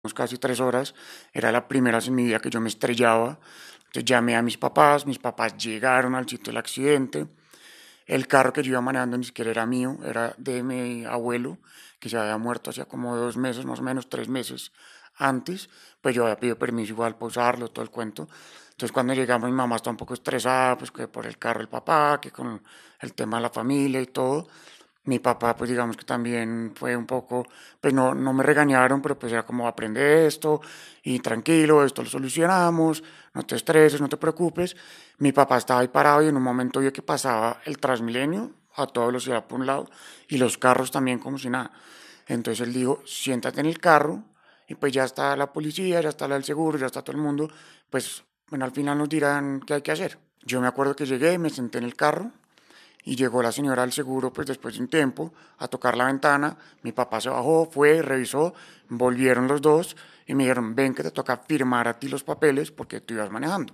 casi 3 horas, era la primera vez en mi vida que yo me estrellaba. Entonces llamé a mis papás llegaron al sitio del accidente. El carro que yo iba manejando ni siquiera era mío, era de mi abuelo, que se había muerto hacía como 2 meses, más o menos 3 meses antes. Pues yo había pedido permiso igual para usarlo, todo el cuento. Entonces cuando llegamos mi mamá estaba un poco estresada, pues que por el carro del papá, que con el tema de la familia y todo. Mi papá, pues digamos que también fue un poco, pues no me regañaron, pero pues era como aprende esto y tranquilo, esto lo solucionamos, no te estreses, no te preocupes. Mi papá estaba ahí parado y en un momento vio que pasaba el Transmilenio a toda velocidad por un lado y los carros también como si nada. Entonces él dijo, siéntate en el carro y pues ya está la policía, ya está el seguro, ya está todo el mundo, pues bueno, al final nos dirán qué hay que hacer. Yo me acuerdo que llegué, me senté en el carro y llegó la señora del seguro, pues después de un tiempo, a tocar la ventana. Mi papá se bajó, fue, revisó, volvieron los dos y me dijeron, ven que te toca firmar a ti los papeles porque tú ibas manejando.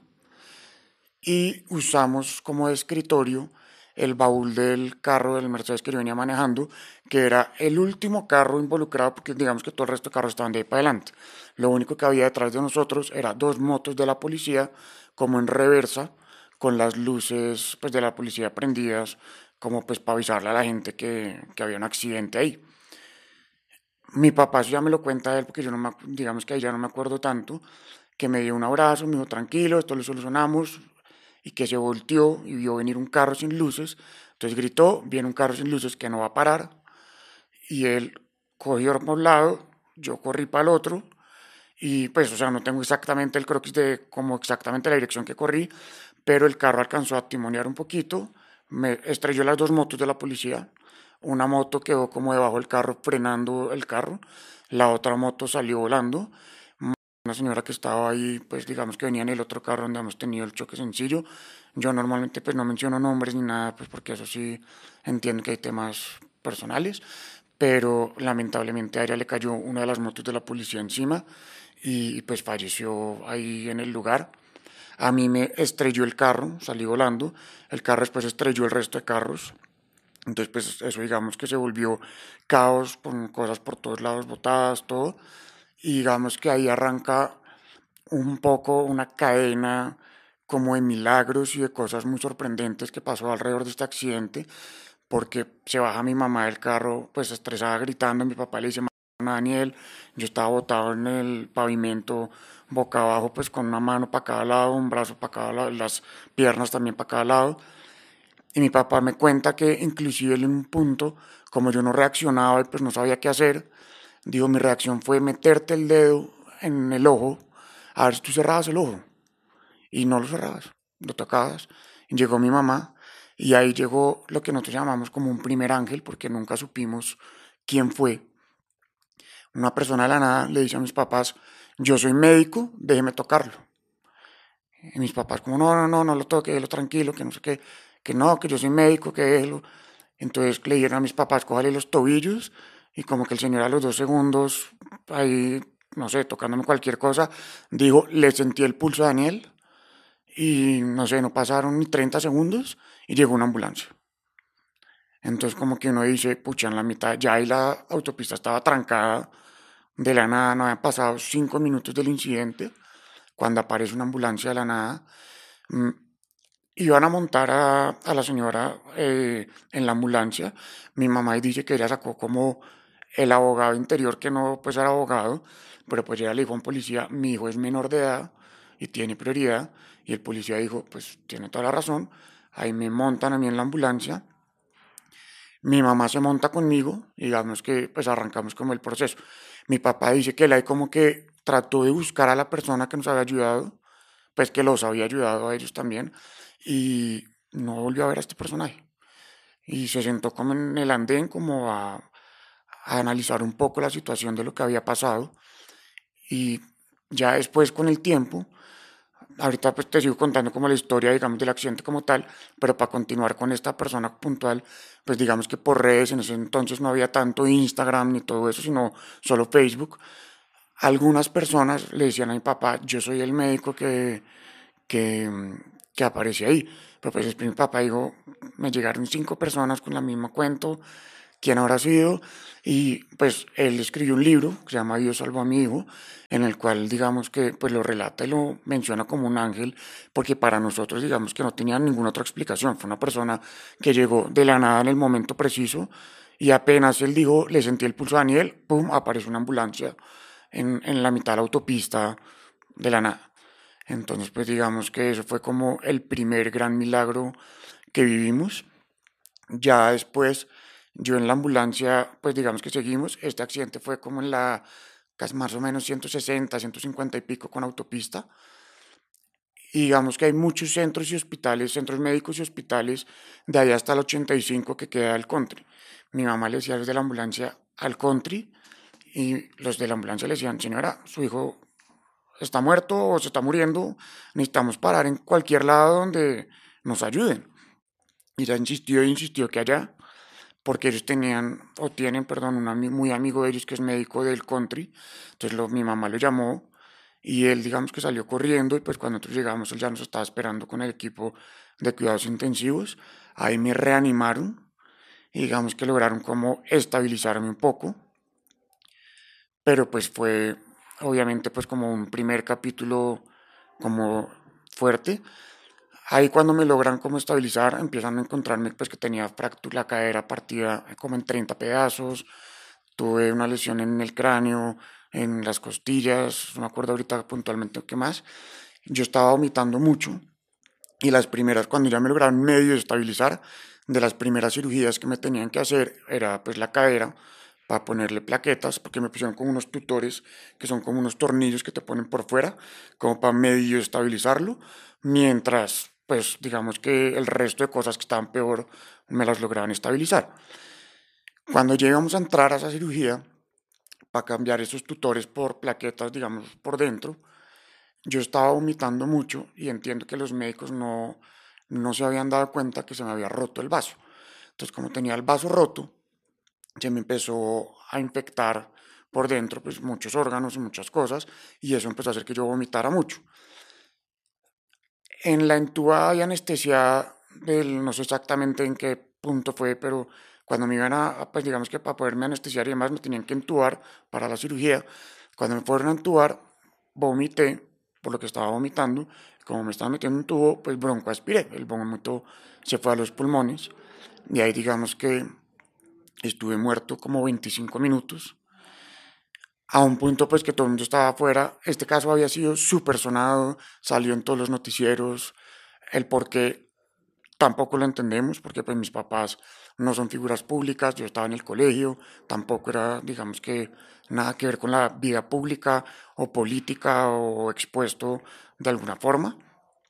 Y usamos como escritorio el baúl del carro del Mercedes que yo venía manejando, que era el último carro involucrado, porque digamos que todo el resto de carros estaban de ahí para adelante. Lo único que había detrás de nosotros era dos motos de la policía, como en reversa, con las luces pues, de la policía prendidas, como pues para avisarle a la gente que había un accidente ahí. Mi papá, eso ya me lo cuenta él, porque yo no me, digamos que ahí ya no me acuerdo tanto, que me dio un abrazo, me dijo, tranquilo, esto lo solucionamos, y que se volteó y vio venir un carro sin luces, entonces gritó, viene un carro sin luces que no va a parar, y él cogió por un lado, yo corrí para el otro, y pues, o sea, no tengo exactamente el croquis de como exactamente la dirección que corrí, pero el carro alcanzó a timonear un poquito, me estrelló las dos motos de la policía, una moto quedó como debajo del carro frenando el carro, la otra moto salió volando, una señora que estaba ahí, pues digamos que venía en el otro carro donde hemos tenido el choque sencillo. Yo normalmente pues no menciono nombres ni nada, pues porque eso sí entiendo que hay temas personales, pero lamentablemente a ella le cayó una de las motos de la policía encima y pues falleció ahí en el lugar. A mí me estrelló el carro, salí volando, el carro después estrelló el resto de carros, entonces pues eso digamos que se volvió caos con cosas por todos lados botadas, todo, y digamos que ahí arranca un poco una cadena como de milagros y de cosas muy sorprendentes que pasó alrededor de este accidente, porque se baja mi mamá del carro, pues estresada, gritando, mi papá le dice, Daniel, yo estaba botado en el pavimento, boca abajo, pues con una mano para cada lado, un brazo para cada lado, las piernas también para cada lado, y mi papá me cuenta que inclusive él en un punto, como yo no reaccionaba y pues no sabía qué hacer, digo, mi reacción fue meterte el dedo en el ojo, a ver si tú cerrabas el ojo. Y no lo cerrabas, lo tocabas. Y llegó mi mamá y ahí llegó lo que nosotros llamamos como un primer ángel, porque nunca supimos quién fue. Una persona de la nada le dice a mis papás, yo soy médico, déjeme tocarlo. Y mis papás como, no lo toque, déjelo tranquilo, que no sé qué, que no, que yo soy médico, que déjelo. Entonces le dijeron a mis papás, cójale los tobillos y como que el señor a los 2 segundos, ahí, no sé, tocándome cualquier cosa, dijo, le sentí el pulso a Daniel y no sé, no pasaron ni 30 segundos y llegó una ambulancia. Entonces como que uno dice, pucha, en la mitad ya ahí la autopista estaba trancada, de la nada, no habían pasado 5 minutos del incidente, cuando aparece una ambulancia de la nada. mm, Iban a montar a la señora en la ambulancia. Mi mamá dice que ella sacó como el abogado interior, que no pues era abogado, pero pues ella le dijo a un policía, mi hijo es menor de edad y tiene prioridad. Y el policía dijo, pues tiene toda la razón. Ahí me montan a mí en la ambulancia. Mi mamá se monta conmigo, y digamos que pues arrancamos como el proceso. Mi papá dice que él ahí como que trató de buscar a la persona que nos había ayudado, pues que los había ayudado a ellos también, y no volvió a ver a este personaje. Y se sentó como en el andén como a analizar un poco la situación de lo que había pasado. Y ya después con el tiempo, ahorita pues te sigo contando como la historia, digamos, del accidente como tal, pero para continuar con esta persona puntual, pues digamos que por redes, en ese entonces no había tanto Instagram ni todo eso, sino solo Facebook. Algunas personas le decían a mi papá, yo soy el médico que, que aparece ahí. Pero pues mi papá dijo, me llegaron 5 personas con la misma cuento, quién habrá sido. Y pues él escribió un libro que se llama Dios salvó a mi hijo, en el cual digamos que pues lo relata y lo menciona como un ángel, porque para nosotros digamos que no tenía ninguna otra explicación. Fue una persona que llegó de la nada en el momento preciso y apenas él dijo, le sentí el pulso a Daniel, ¡pum!, apareció una ambulancia en la mitad de la autopista de la nada. Entonces, pues digamos que eso fue como el primer gran milagro que vivimos. Ya después, yo en la ambulancia, pues digamos que seguimos. Este accidente fue como en la, casi más o menos 160, 150 y pico con autopista. Y digamos que hay muchos centros y hospitales, centros médicos y hospitales, de allá hasta el 85 que queda el country. Mi mamá le decía a los de la ambulancia al country y los de la ambulancia le decían, señora, su hijo está muerto o se está muriendo, necesitamos parar en cualquier lado donde nos ayuden. Y ella insistió e insistió que allá, porque ellos tenían, o tienen, perdón, un muy amigo de ellos que es médico del country. Entonces mi mamá lo llamó y él, digamos que salió corriendo y pues cuando nosotros llegamos, él ya nos estaba esperando con el equipo de cuidados intensivos. Ahí me reanimaron y digamos que lograron como estabilizarme un poco, pero pues fue obviamente pues como un primer capítulo como fuerte. Ahí cuando me logran como estabilizar, empiezan a encontrarme pues que tenía fractura, la cadera partida como en 30 pedazos, tuve una lesión en el cráneo, en las costillas, no me acuerdo ahorita puntualmente qué más. Yo estaba vomitando mucho y las primeras, cuando ya me lograron medio estabilizar, de las primeras cirugías que me tenían que hacer era pues la cadera para ponerle plaquetas, porque me pusieron como unos tutores que son como unos tornillos que te ponen por fuera, como para medio estabilizarlo, mientras pues digamos que el resto de cosas que estaban peor me las lograban estabilizar. Cuando llegamos a entrar a esa cirugía, para cambiar esos tutores por plaquetas, digamos, por dentro, yo estaba vomitando mucho y entiendo que los médicos no se habían dado cuenta que se me había roto el vaso. Entonces, como tenía el vaso roto, se me empezó a infectar por dentro, pues muchos órganos y muchas cosas, y eso empezó a hacer que yo vomitara mucho. En la entubada y anestesia, no sé exactamente en qué punto fue, pero cuando me iban pues digamos que para poderme anestesiar y demás, me tenían que entubar para la cirugía. Cuando me fueron a entubar, vomité por lo que estaba vomitando. Como me estaba metiendo un tubo, pues broncoaspiré. El vómito se fue a los pulmones y ahí digamos que estuve muerto como 25 minutos a un punto pues que todo el mundo estaba afuera. Este caso había sido súper sonado, salió en todos los noticieros, el por qué tampoco lo entendemos, porque pues mis papás no son figuras públicas, yo estaba en el colegio, tampoco era, digamos que, nada que ver con la vida pública o política o expuesto de alguna forma.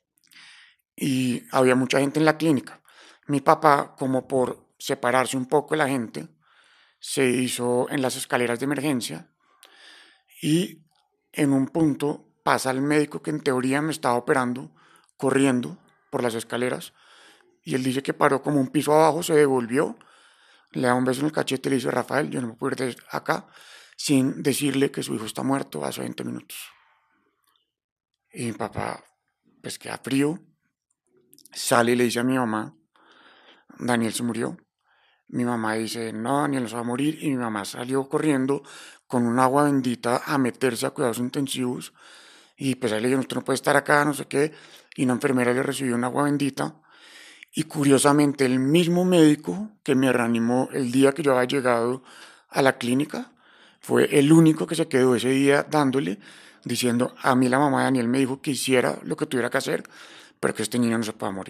Y había mucha gente en la clínica. Mi papá, como por separarse un poco de la gente, se hizo en las escaleras de emergencia y en un punto pasa el médico que en teoría me estaba operando corriendo por las escaleras y él dice que paró como un piso abajo, se devolvió, le da un beso en el cachete y le dice, Rafael, yo no me puedo ir de acá sin decirle que su hijo está muerto hace 20 minutos. Y mi papá pues queda frío, sale y le dice a mi mamá, Daniel se murió. Mi mamá dice, no, Daniel no se va a morir. Y mi mamá salió corriendo con un agua bendita a meterse a cuidados intensivos. Y pues ahí le dijeron, usted no puede estar acá, no sé qué. Y una enfermera le recibió un agua bendita. Y curiosamente, el mismo médico que me reanimó el día que yo había llegado a la clínica fue el único que se quedó ese día dándole, diciendo, a mí la mamá de Daniel me dijo que hiciera lo que tuviera que hacer, pero que este niño no se pueda morir.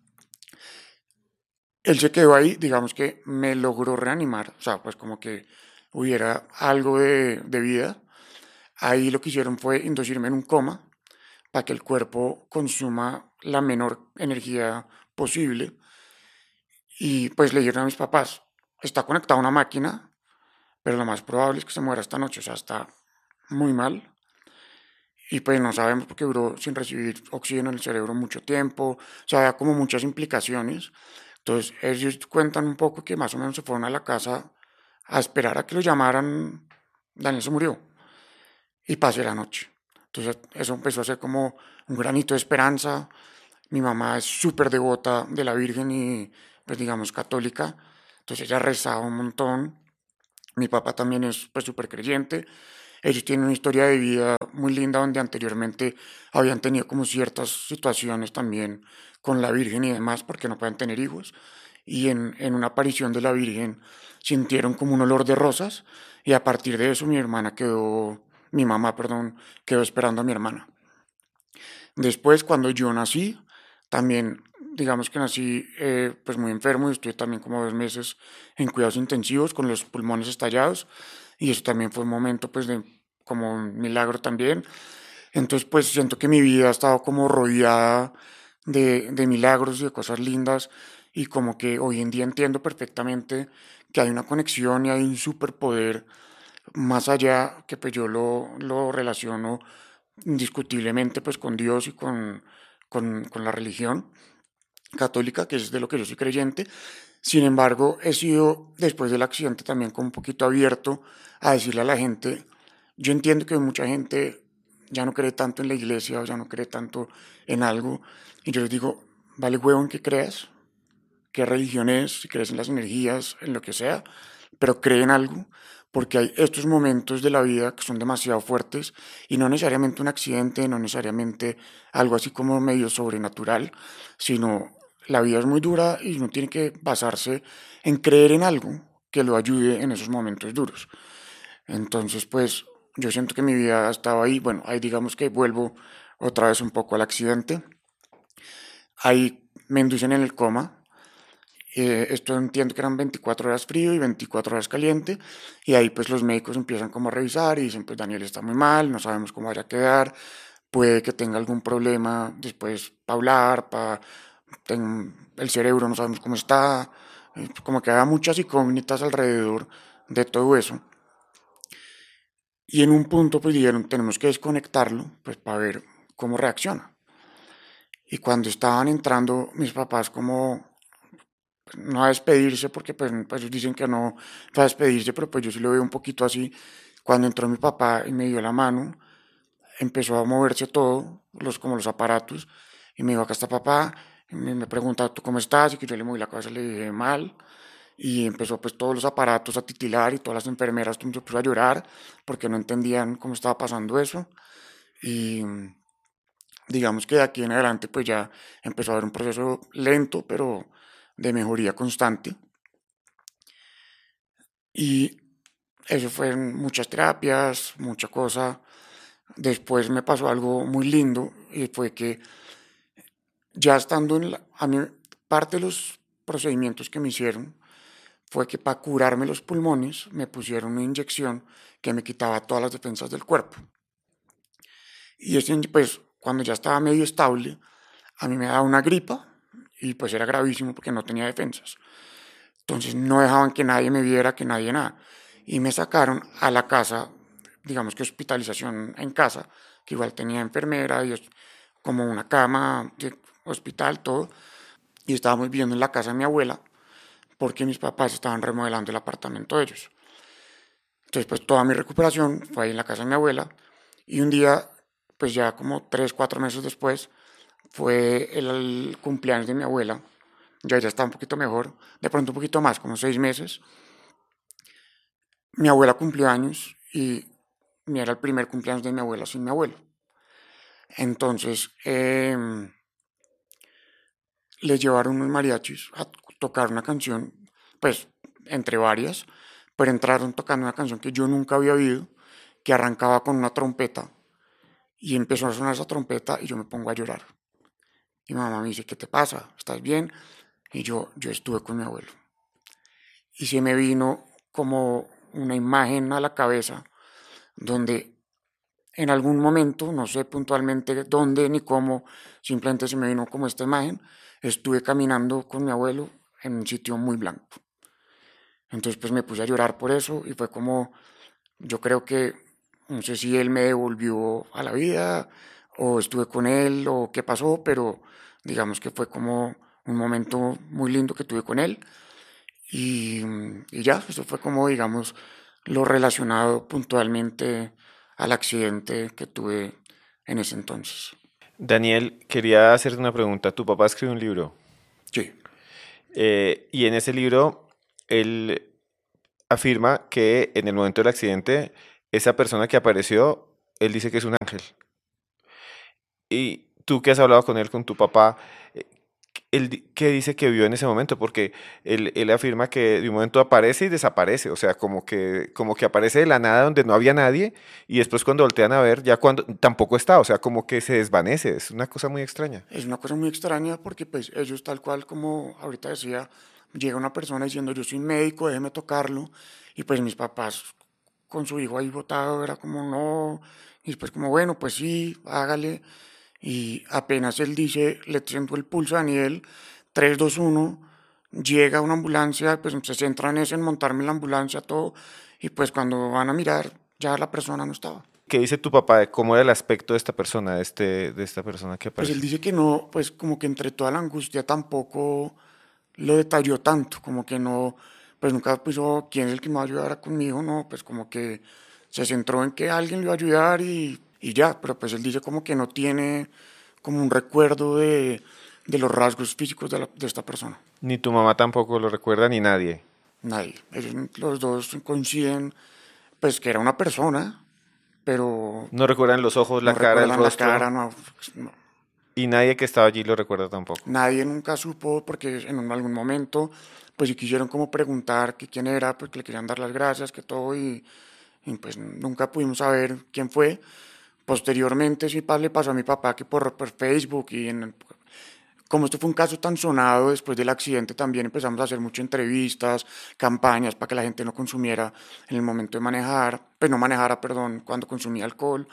Él se quedó ahí, digamos que me logró reanimar, o sea, pues como que hubiera algo de vida. Ahí lo que hicieron fue inducirme en un coma para que el cuerpo consuma la menor energía posible. Y pues le dijeron a mis papás, está conectado a una máquina, pero lo más probable es que se muera esta noche, o sea, está muy mal. Y pues no sabemos porque duró sin recibir oxígeno en el cerebro mucho tiempo, o sea, había como muchas implicaciones. Entonces ellos cuentan un poco que más o menos se fueron a la casa a esperar a que lo llamaran, Daniel se murió, y pasé la noche. Entonces eso empezó a ser como un granito de esperanza. Mi mamá es súper devota de la Virgen y pues digamos católica. Entonces ella rezaba un montón. Mi papá también es pues súper creyente. Ellos tienen una historia de vida muy linda donde anteriormente habían tenido como ciertas situaciones también con la Virgen y demás porque no pueden tener hijos. Y en una aparición de la Virgen sintieron como un olor de rosas y a partir de eso mi mamá, perdón, quedó esperando a mi hermana. Después, cuando yo nací, también, digamos que nací pues muy enfermo y estuve también como 2 meses en cuidados intensivos con los pulmones estallados y eso también fue un momento pues de como un milagro también. Entonces pues siento que mi vida ha estado como rodeada de milagros y de cosas lindas y como que hoy en día entiendo perfectamente que hay una conexión y hay un superpoder más allá que pues yo lo relaciono indiscutiblemente pues con Dios y con la religión católica, que es de lo que yo soy creyente. Sin embargo, he sido después del accidente también como un poquito abierto a decirle a la gente, yo entiendo que mucha gente ya no cree tanto en la iglesia o ya no cree tanto en algo, y yo les digo, vale huevo en que creas, qué religión es, si crees en las energías, en lo que sea, pero cree en algo, porque hay estos momentos de la vida que son demasiado fuertes y no necesariamente un accidente, no necesariamente algo así como medio sobrenatural, sino la vida es muy dura y uno tiene que basarse en creer en algo que lo ayude en esos momentos duros. Entonces, pues yo siento que mi vida estaba ahí, bueno, ahí digamos que vuelvo otra vez un poco al accidente, ahí me inducen en el coma, esto entiendo que eran 24 horas frío y 24 horas caliente, y ahí pues los médicos empiezan como a revisar y dicen, pues Daniel está muy mal, no sabemos cómo vaya a quedar, puede que tenga algún problema después para hablar, el cerebro no sabemos cómo está, como que había muchas incógnitas alrededor de todo eso. Y en un punto pues dijeron, tenemos que desconectarlo pues para ver cómo reacciona. Y cuando estaban entrando mis papás como no a despedirse, porque pues ellos dicen que no va a despedirse, pero pues yo sí lo veo un poquito así. Cuando entró mi papá y me dio la mano, empezó a moverse todo, como los aparatos, y me dijo, acá está papá, y me pregunta, ¿tú cómo estás? Y que yo le moví la cabeza, le dije, mal, y empezó pues todos los aparatos a titilar y todas las enfermeras se pusieron a llorar porque no entendían cómo estaba pasando eso, y digamos que de aquí en adelante pues ya empezó a haber un proceso lento, pero de mejoría constante. Y eso fue muchas terapias, mucha cosa. Después me pasó algo muy lindo y fue que ya estando a mí, parte de los procedimientos que me hicieron fue que para curarme los pulmones me pusieron una inyección que me quitaba todas las defensas del cuerpo. Y pues cuando ya estaba medio estable, a mí me daba una gripa y pues era gravísimo porque no tenía defensas. Entonces no dejaban que nadie me viera, que nadie nada. Y me sacaron a la casa, digamos que hospitalización en casa, que igual tenía enfermera y como una cama de hospital, todo. Y estábamos viviendo en la casa de mi abuela porque mis papás estaban remodelando el apartamento de ellos. Entonces pues toda mi recuperación fue ahí en la casa de mi abuela. Y un día, pues ya como 3, 4 meses después, fue el cumpleaños de mi abuela. Ya estaba un poquito mejor, de pronto un poquito más, como 6 meses. Mi abuela cumplió años y era el primer cumpleaños de mi abuela sin mi abuelo. Entonces le llevaron unos mariachis a tocar una canción, pues entre varias, pero entraron tocando una canción que yo nunca había oído, que arrancaba con una trompeta y empezó a sonar esa trompeta y yo me pongo a llorar. Y mi mamá me dice, ¿qué te pasa? ¿Estás bien? Y yo estuve con mi abuelo. Y se me vino como una imagen a la cabeza donde en algún momento, no sé puntualmente dónde ni cómo, simplemente se me vino como esta imagen, estuve caminando con mi abuelo en un sitio muy blanco. Entonces pues me puse a llorar por eso y fue como, yo creo que, no sé si él me devolvió a la vida o estuve con él o qué pasó, pero digamos que fue como un momento muy lindo que tuve con él y, y ya, eso fue como digamos lo relacionado puntualmente al accidente que tuve en ese entonces. Daniel, quería hacerte una pregunta. Tu papá escribió un libro Sí, y en ese libro él afirma que en el momento del accidente, esa persona que apareció, él dice que es un ángel. Y tú que has hablado con él, con tu papá, eh, ¿qué dice que vio en ese momento? Porque él afirma que de un momento aparece y desaparece, o sea, como que aparece de la nada donde no había nadie y después cuando voltean a ver, ya cuando tampoco está, o sea, como que se desvanece, es una cosa muy extraña. Es una cosa muy extraña porque pues ellos tal cual como ahorita decía, llega una persona diciendo yo soy médico, déjeme tocarlo, y pues mis papás con su hijo ahí botado era como no, y después como bueno, pues sí, hágale, y apenas él dice, le siento el pulso a Daniel, 3, 2, 1, llega una ambulancia, pues se centran en montarme en la ambulancia, todo, y pues cuando van a mirar, ya la persona no estaba. ¿Qué dice tu papá de cómo era el aspecto de esta persona, de esta persona que Pues él apareció? dice que no, pues como que entre toda la angustia tampoco lo detalló tanto, como que no, pues nunca puso quién es el que me va a ayudar conmigo, no, pues como que se centró en que alguien le iba a ayudar y ya, pero pues él dice como que no tiene como un recuerdo de los rasgos físicos de esta persona. Ni tu mamá tampoco lo recuerda, ni nadie. Nadie. Ellos los dos coinciden, pues que era una persona, pero No recuerdan los ojos, no la cara, el recuerdan la rostro, cara, no, no. y nadie que estaba allí lo recuerda tampoco. Nadie nunca supo porque algún momento pues sí quisieron como preguntar que quién era, pues que le querían dar las gracias, que todo y pues nunca pudimos saber quién fue. Posteriormente sí le pasó a mi papá que por Facebook como esto fue un caso tan sonado después del accidente también empezamos a hacer muchas entrevistas, campañas para que la gente no consumiera en el momento de manejar, pues no manejara, perdón, cuando consumía alcohol.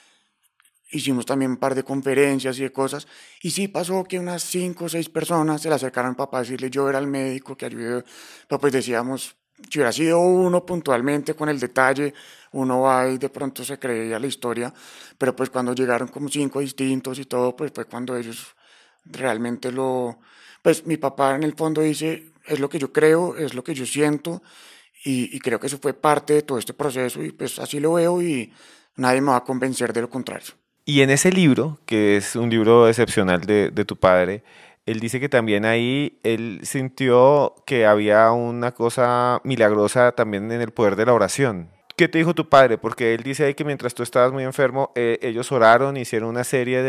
Hicimos también un par de conferencias y de cosas. Y sí pasó que unas 5 o 6 personas se le acercaron al papá a decirle yo era el médico que ayudé. Pero pues decíamos, si hubiera sido uno puntualmente con el detalle, uno va y de pronto se creía la historia. Pero pues cuando llegaron como 5 distintos y todo, pues fue cuando ellos realmente lo... Pues mi papá en el fondo dice, es lo que yo creo, es lo que yo siento. Y creo que eso fue parte de todo este proceso y pues así lo veo y nadie me va a convencer de lo contrario. Y en ese libro, que es un libro excepcional de tu padre, él dice que también ahí él sintió que había una cosa milagrosa también en el poder de la oración. ¿Qué te dijo tu padre? Porque él dice ahí que mientras tú estabas muy enfermo, ellos oraron, hicieron una serie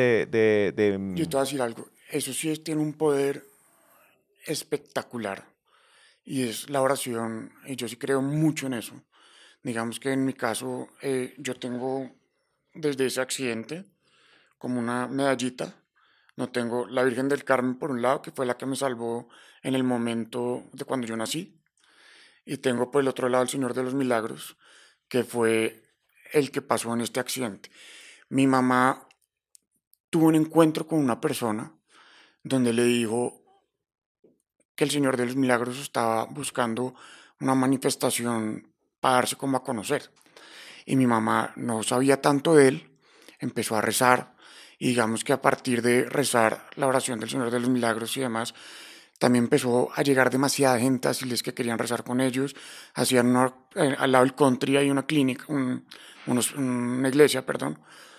Yo te voy a decir algo, eso sí tiene un poder espectacular y es la oración y yo sí creo mucho en eso. Digamos que en mi caso yo tengo desde ese accidente como una medallita. No tengo la Virgen del Carmen por un lado, que fue la que me salvó en el momento de cuando yo nací, y tengo por el otro lado el Señor de los Milagros, que fue el que pasó en este accidente. Mi mamá tuvo un encuentro con una persona donde le dijo que el Señor de los Milagros estaba buscando una manifestación para darse como a conocer. Y mi mamá no sabía tanto de él, empezó a rezar y digamos que a partir de rezar la oración del Señor de los Milagros y demás, también empezó a llegar demasiada gente a decirles que querían rezar con ellos. Hacían al lado del country hay una clínica, una iglesia, perdón,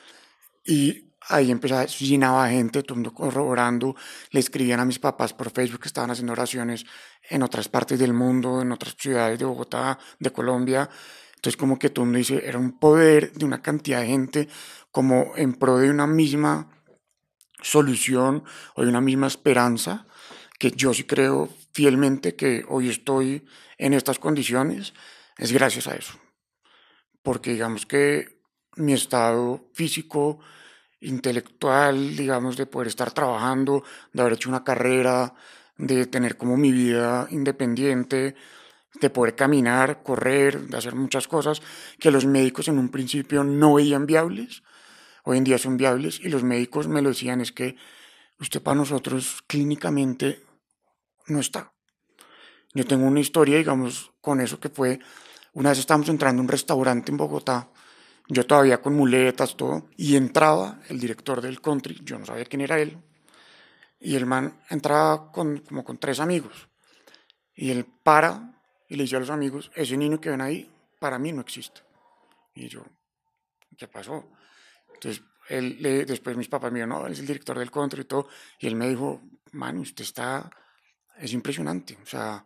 y ahí empezaba, llenaba gente, todo el mundo corroborando, le escribían a mis papás por Facebook que estaban haciendo oraciones en otras partes del mundo, en otras ciudades de Bogotá, de Colombia. Entonces como que todo el mundo dice, era un poder de una cantidad de gente como en pro de una misma solución o de una misma esperanza, que yo sí creo fielmente que hoy estoy en estas condiciones, es gracias a eso. Porque digamos que mi estado físico, intelectual, digamos, de poder estar trabajando, de haber hecho una carrera, de tener como mi vida independiente, de poder caminar, correr, de hacer muchas cosas que los médicos en un principio no veían viables, hoy en día son viables y los médicos me lo decían, es que usted para nosotros clínicamente no está. Yo tengo una historia, digamos, con eso que fue, una vez estábamos entrando a un restaurante en Bogotá, yo todavía con muletas, todo, y entraba el director del country, yo no sabía quién era él, y el man entraba como con 3 amigos, y él para y le dice a los amigos, ese niño que ven ahí, para mí no existe. Y yo, ¿qué pasó? Entonces, después mis papás me dijeron, no, él es el director del country y todo, y él me dijo, man, usted está, es impresionante, o sea,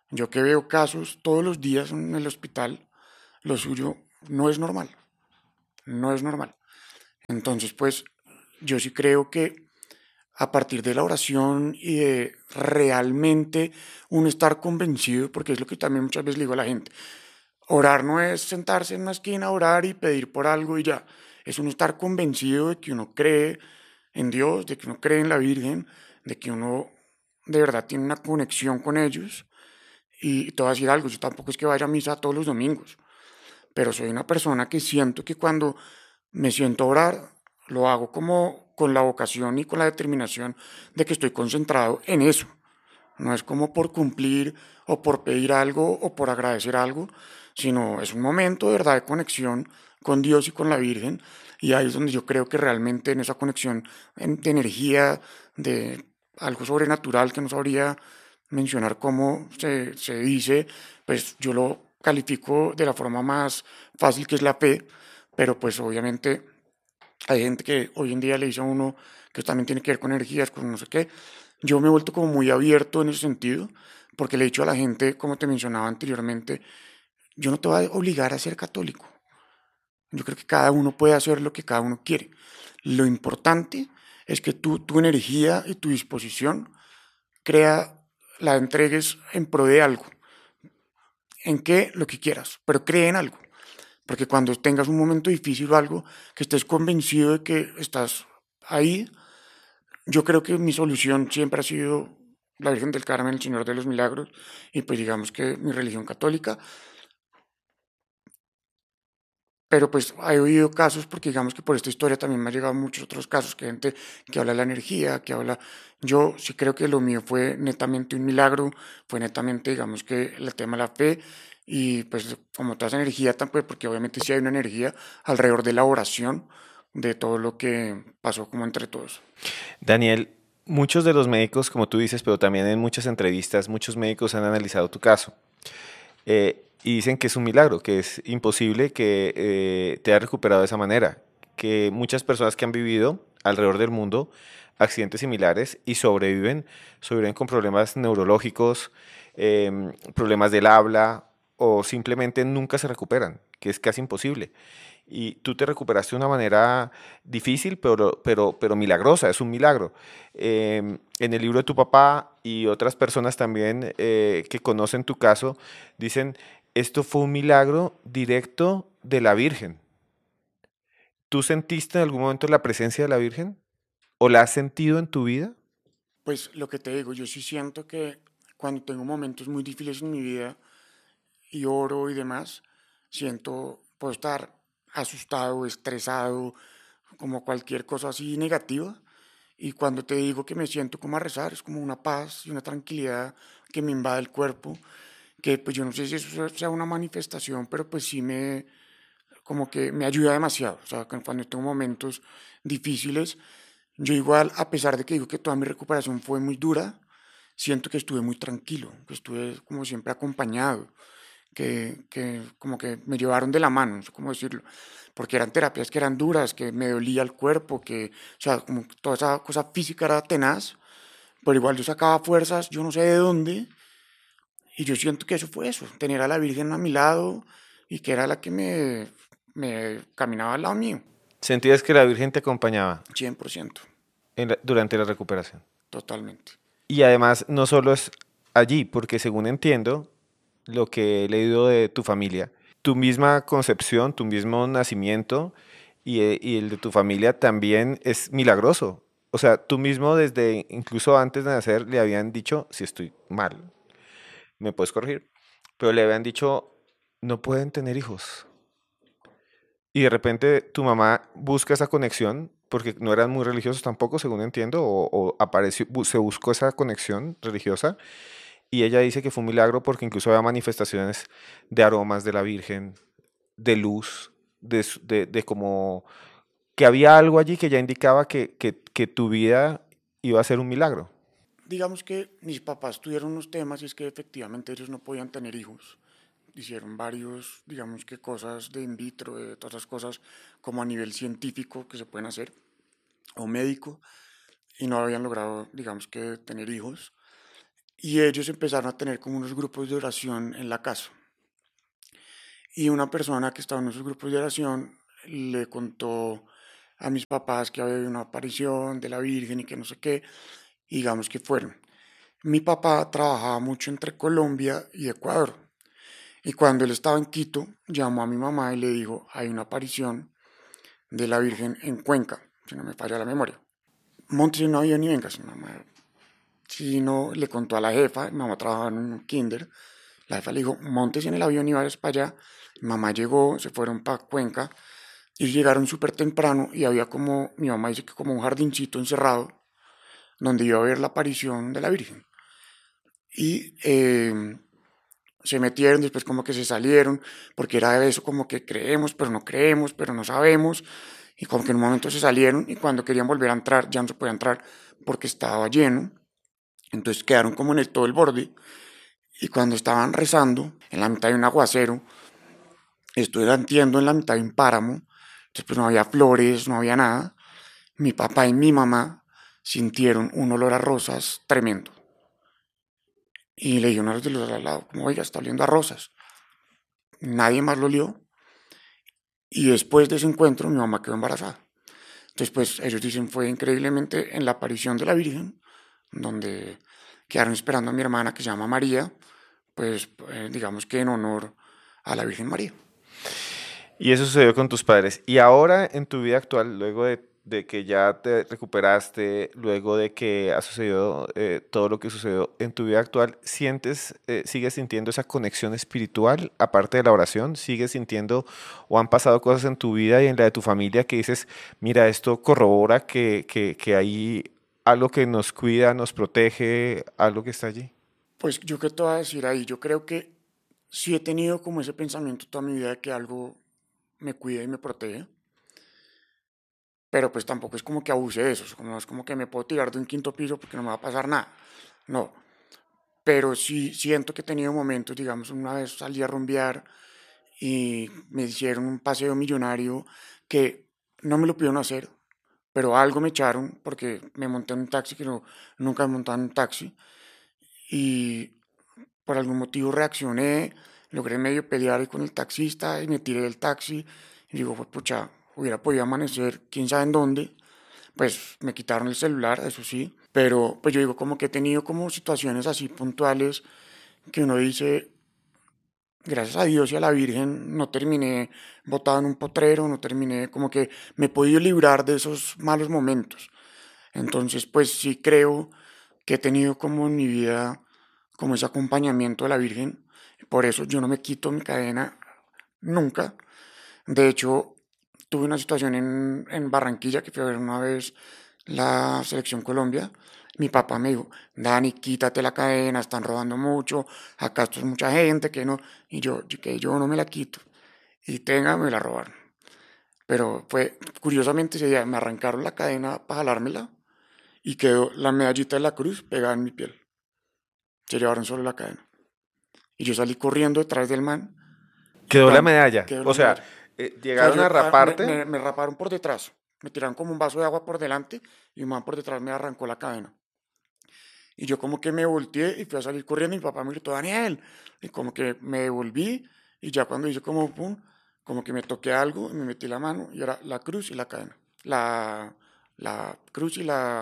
Yo que veo casos todos los días en el hospital, lo suyo no es normal, no es normal. Entonces, pues yo sí creo que a partir de la oración y de realmente uno estar convencido, porque es lo que también muchas veces le digo a la gente, orar no es sentarse en una esquina, orar y pedir por algo y ya, es uno estar convencido de que uno cree en Dios, de que uno cree en la Virgen, de que uno de verdad tiene una conexión con ellos. Y te voy a decir algo, yo tampoco es que vaya a misa todos los domingos, pero soy una persona que siento que cuando me siento a orar, lo hago como con la vocación y con la determinación de que estoy concentrado en eso. No es como por cumplir o por pedir algo o por agradecer algo, sino es un momento de verdad de conexión con Dios y con la Virgen. Y ahí es donde yo creo que realmente en esa conexión de energía, de algo sobrenatural que no sabría mencionar cómo se dice, pues yo lo califico de la forma más fácil que es la fe, pero pues obviamente hay gente que hoy en día le dice a uno que también tiene que ver con energías, con no sé qué. Yo me he vuelto como muy abierto en ese sentido, porque le he dicho a la gente, como te mencionaba anteriormente, yo no te voy a obligar a ser católico. Yo creo que cada uno puede hacer lo que cada uno quiere. Lo importante es que tú, tu energía y tu disposición crea, la entregues en pro de algo. ¿En qué? Lo que quieras, pero cree en algo. Porque cuando tengas un momento difícil o algo, que estés convencido de que estás ahí, yo creo que mi solución siempre ha sido la Virgen del Carmen, el Señor de los Milagros, y pues digamos que mi religión católica, pero pues he oído casos, porque digamos que por esta historia también me han llegado muchos otros casos, que gente que habla de la energía, que habla, yo sí creo que lo mío fue netamente un milagro, fue netamente, digamos que el tema de la fe, y pues como toda esa energía, pues, porque obviamente sí hay una energía alrededor de la oración, de todo lo que pasó como entre todos. Daniel, muchos de los médicos, como tú dices, pero también en muchas entrevistas, muchos médicos han analizado tu caso y dicen que es un milagro, que es imposible que te hayas recuperado de esa manera, que muchas personas que han vivido alrededor del mundo accidentes similares y sobreviven con problemas neurológicos, problemas del habla o simplemente nunca se recuperan, que es casi imposible. Y tú te recuperaste de una manera difícil, pero milagrosa, es un milagro. En el libro de tu papá y otras personas también que conocen tu caso, dicen, esto fue un milagro directo de la Virgen. ¿Tú sentiste en algún momento la presencia de la Virgen? ¿O la has sentido en tu vida? Pues lo que te digo, yo sí siento que cuando tengo momentos muy difíciles en mi vida y oro y demás, siento, puedo estar asustado, estresado, como cualquier cosa así negativa. Y cuando te digo que me siento como a rezar, es como una paz y una tranquilidad que me invade el cuerpo, que pues yo no sé si eso sea una manifestación, pero pues sí como que me ayuda demasiado. O sea, que cuando tengo momentos difíciles, yo igual, a pesar de que digo que toda mi recuperación fue muy dura, siento que estuve muy tranquilo, que estuve como siempre acompañado, que como que me llevaron de la mano, no sé cómo decirlo, porque eran terapias que eran duras, que me dolía el cuerpo, que, o sea, como que toda esa cosa física era tenaz, pero igual yo sacaba fuerzas, yo no sé de dónde, y yo siento que eso fue eso, tener a la Virgen a mi lado y que era la que me caminaba al lado mío, ¿Sentías que la Virgen te acompañaba 100%, durante la recuperación? totalmente. Y además, no solo es allí, porque según entiendo, lo que he leído de tu familia, tu misma concepción, tu mismo nacimiento y el de tu familia también es milagroso. O sea, tú mismo desde incluso antes de nacer le habían dicho, si estoy mal, me puedes corregir, pero le habían dicho, no pueden tener hijos. Y de repente tu mamá busca esa conexión, porque no eran muy religiosos tampoco, según entiendo, o apareció, se buscó esa conexión religiosa. Y ella dice que fue un milagro porque incluso había manifestaciones de aromas de la Virgen, de luz, de como que había algo allí que ya indicaba que tu vida iba a ser un milagro. Digamos que mis papás tuvieron unos temas y es que efectivamente ellos no podían tener hijos. Hicieron varios, digamos que cosas de in vitro, de todas esas cosas como a nivel científico que se pueden hacer, o médico, y no habían logrado, digamos que, tener hijos. y ellos empezaron a tener como unos grupos de oración en la casa. Y una persona que estaba en esos grupos de oración le contó a mis papás que había habido una aparición de la Virgen y que no sé qué, y digamos que fueron. Mi papá trabajaba mucho entre Colombia y Ecuador. Y cuando él estaba en Quito, llamó a mi mamá y le dijo, hay una aparición de la Virgen en Cuenca, si no me falla la memoria. Montes en un avión y vengas, mi mamá. Si no, le contó a la jefa, mi mamá trabajaba en un kinder, la jefa le dijo, montes en el avión y vayas para allá. Mi mamá llegó, se fueron para Cuenca, y llegaron súper temprano y había como, mi mamá dice que como un jardincito encerrado, donde iba a ver la aparición de la Virgen. Y se metieron, después como que se salieron, porque era eso como que creemos, pero no sabemos, y como que en un momento se salieron y cuando querían volver a entrar ya no se podía entrar porque estaba lleno, entonces quedaron como en todo el borde, y cuando estaban rezando, en la mitad de un aguacero, estoy entiendo en la mitad de un páramo, entonces pues no había flores, no había nada, mi papá y mi mamá sintieron un olor a rosas tremendo. Y le dijeron a los de los al lado, como, oiga, está oliendo a rosas. Nadie más lo olió. Y después de ese encuentro, mi mamá quedó embarazada. Entonces, pues ellos dicen, fue increíblemente en la aparición de la Virgen, donde quedaron esperando a mi hermana que se llama María, pues digamos que en honor a la Virgen María. Y eso sucedió con tus padres. Y ahora en tu vida actual, luego de que ya te recuperaste, luego de que ha sucedido todo lo que sucedió en tu vida actual, sigues sintiendo esa conexión espiritual, aparte de la oración? ¿Sigues sintiendo o han pasado cosas en tu vida y en la de tu familia que dices, mira, esto corrobora que hay algo que nos cuida, nos protege, algo que está allí? Pues yo qué te voy a decir ahí, yo creo que sí he tenido como ese pensamiento toda mi vida de que algo me cuida y me protege, pero pues tampoco es como que abuse de eso, es como que me puedo tirar de un quinto piso porque no me va a pasar nada. No, pero sí siento que he tenido momentos, digamos, una vez salí a rumbear y me hicieron un paseo millonario que no me lo pidieron hacer, pero algo me echaron porque me monté en un taxi que no, nunca me montaba en un taxi y por algún motivo reaccioné, logré medio pelear ahí con el taxista y me tiré del taxi y digo, pues pucha, hubiera podido amanecer quién sabe en dónde, pues me quitaron el celular, eso sí, pero pues yo digo como que he tenido como situaciones así puntuales que uno dice, gracias a Dios y a la Virgen no terminé botado en un potrero, no terminé como que me he podido librar de esos malos momentos. Entonces, pues sí creo que he tenido como en mi vida como ese acompañamiento de la Virgen. Por eso yo no me quito mi cadena nunca. De hecho, tuve una situación en Barranquilla que fui a ver una vez la selección Colombia. Mi papá me dijo, Dani, quítate la cadena, están robando mucho, acá esto es mucha gente, que no, y que yo no me la quito. Y tenga, me la robaron. Pero fue, curiosamente ese día me arrancaron la cadena para jalármela y quedó la medallita de la cruz pegada en mi piel. Se llevaron solo la cadena. Y yo salí corriendo detrás del man y Quedó la cuando medalla. quedó la O sea, medalla. O sea, llegaron a raparte. me raparon por detrás. Me tiraron como un vaso de agua por delante y un man por detrás me arrancó la cadena. Y yo como que me volteé y fui a salir corriendo y mi papá me gritó, Daniel. Y como que me devolví y ya cuando hice como pum, como que me toqué algo y me metí la mano y era la cruz y la cadena. La cruz y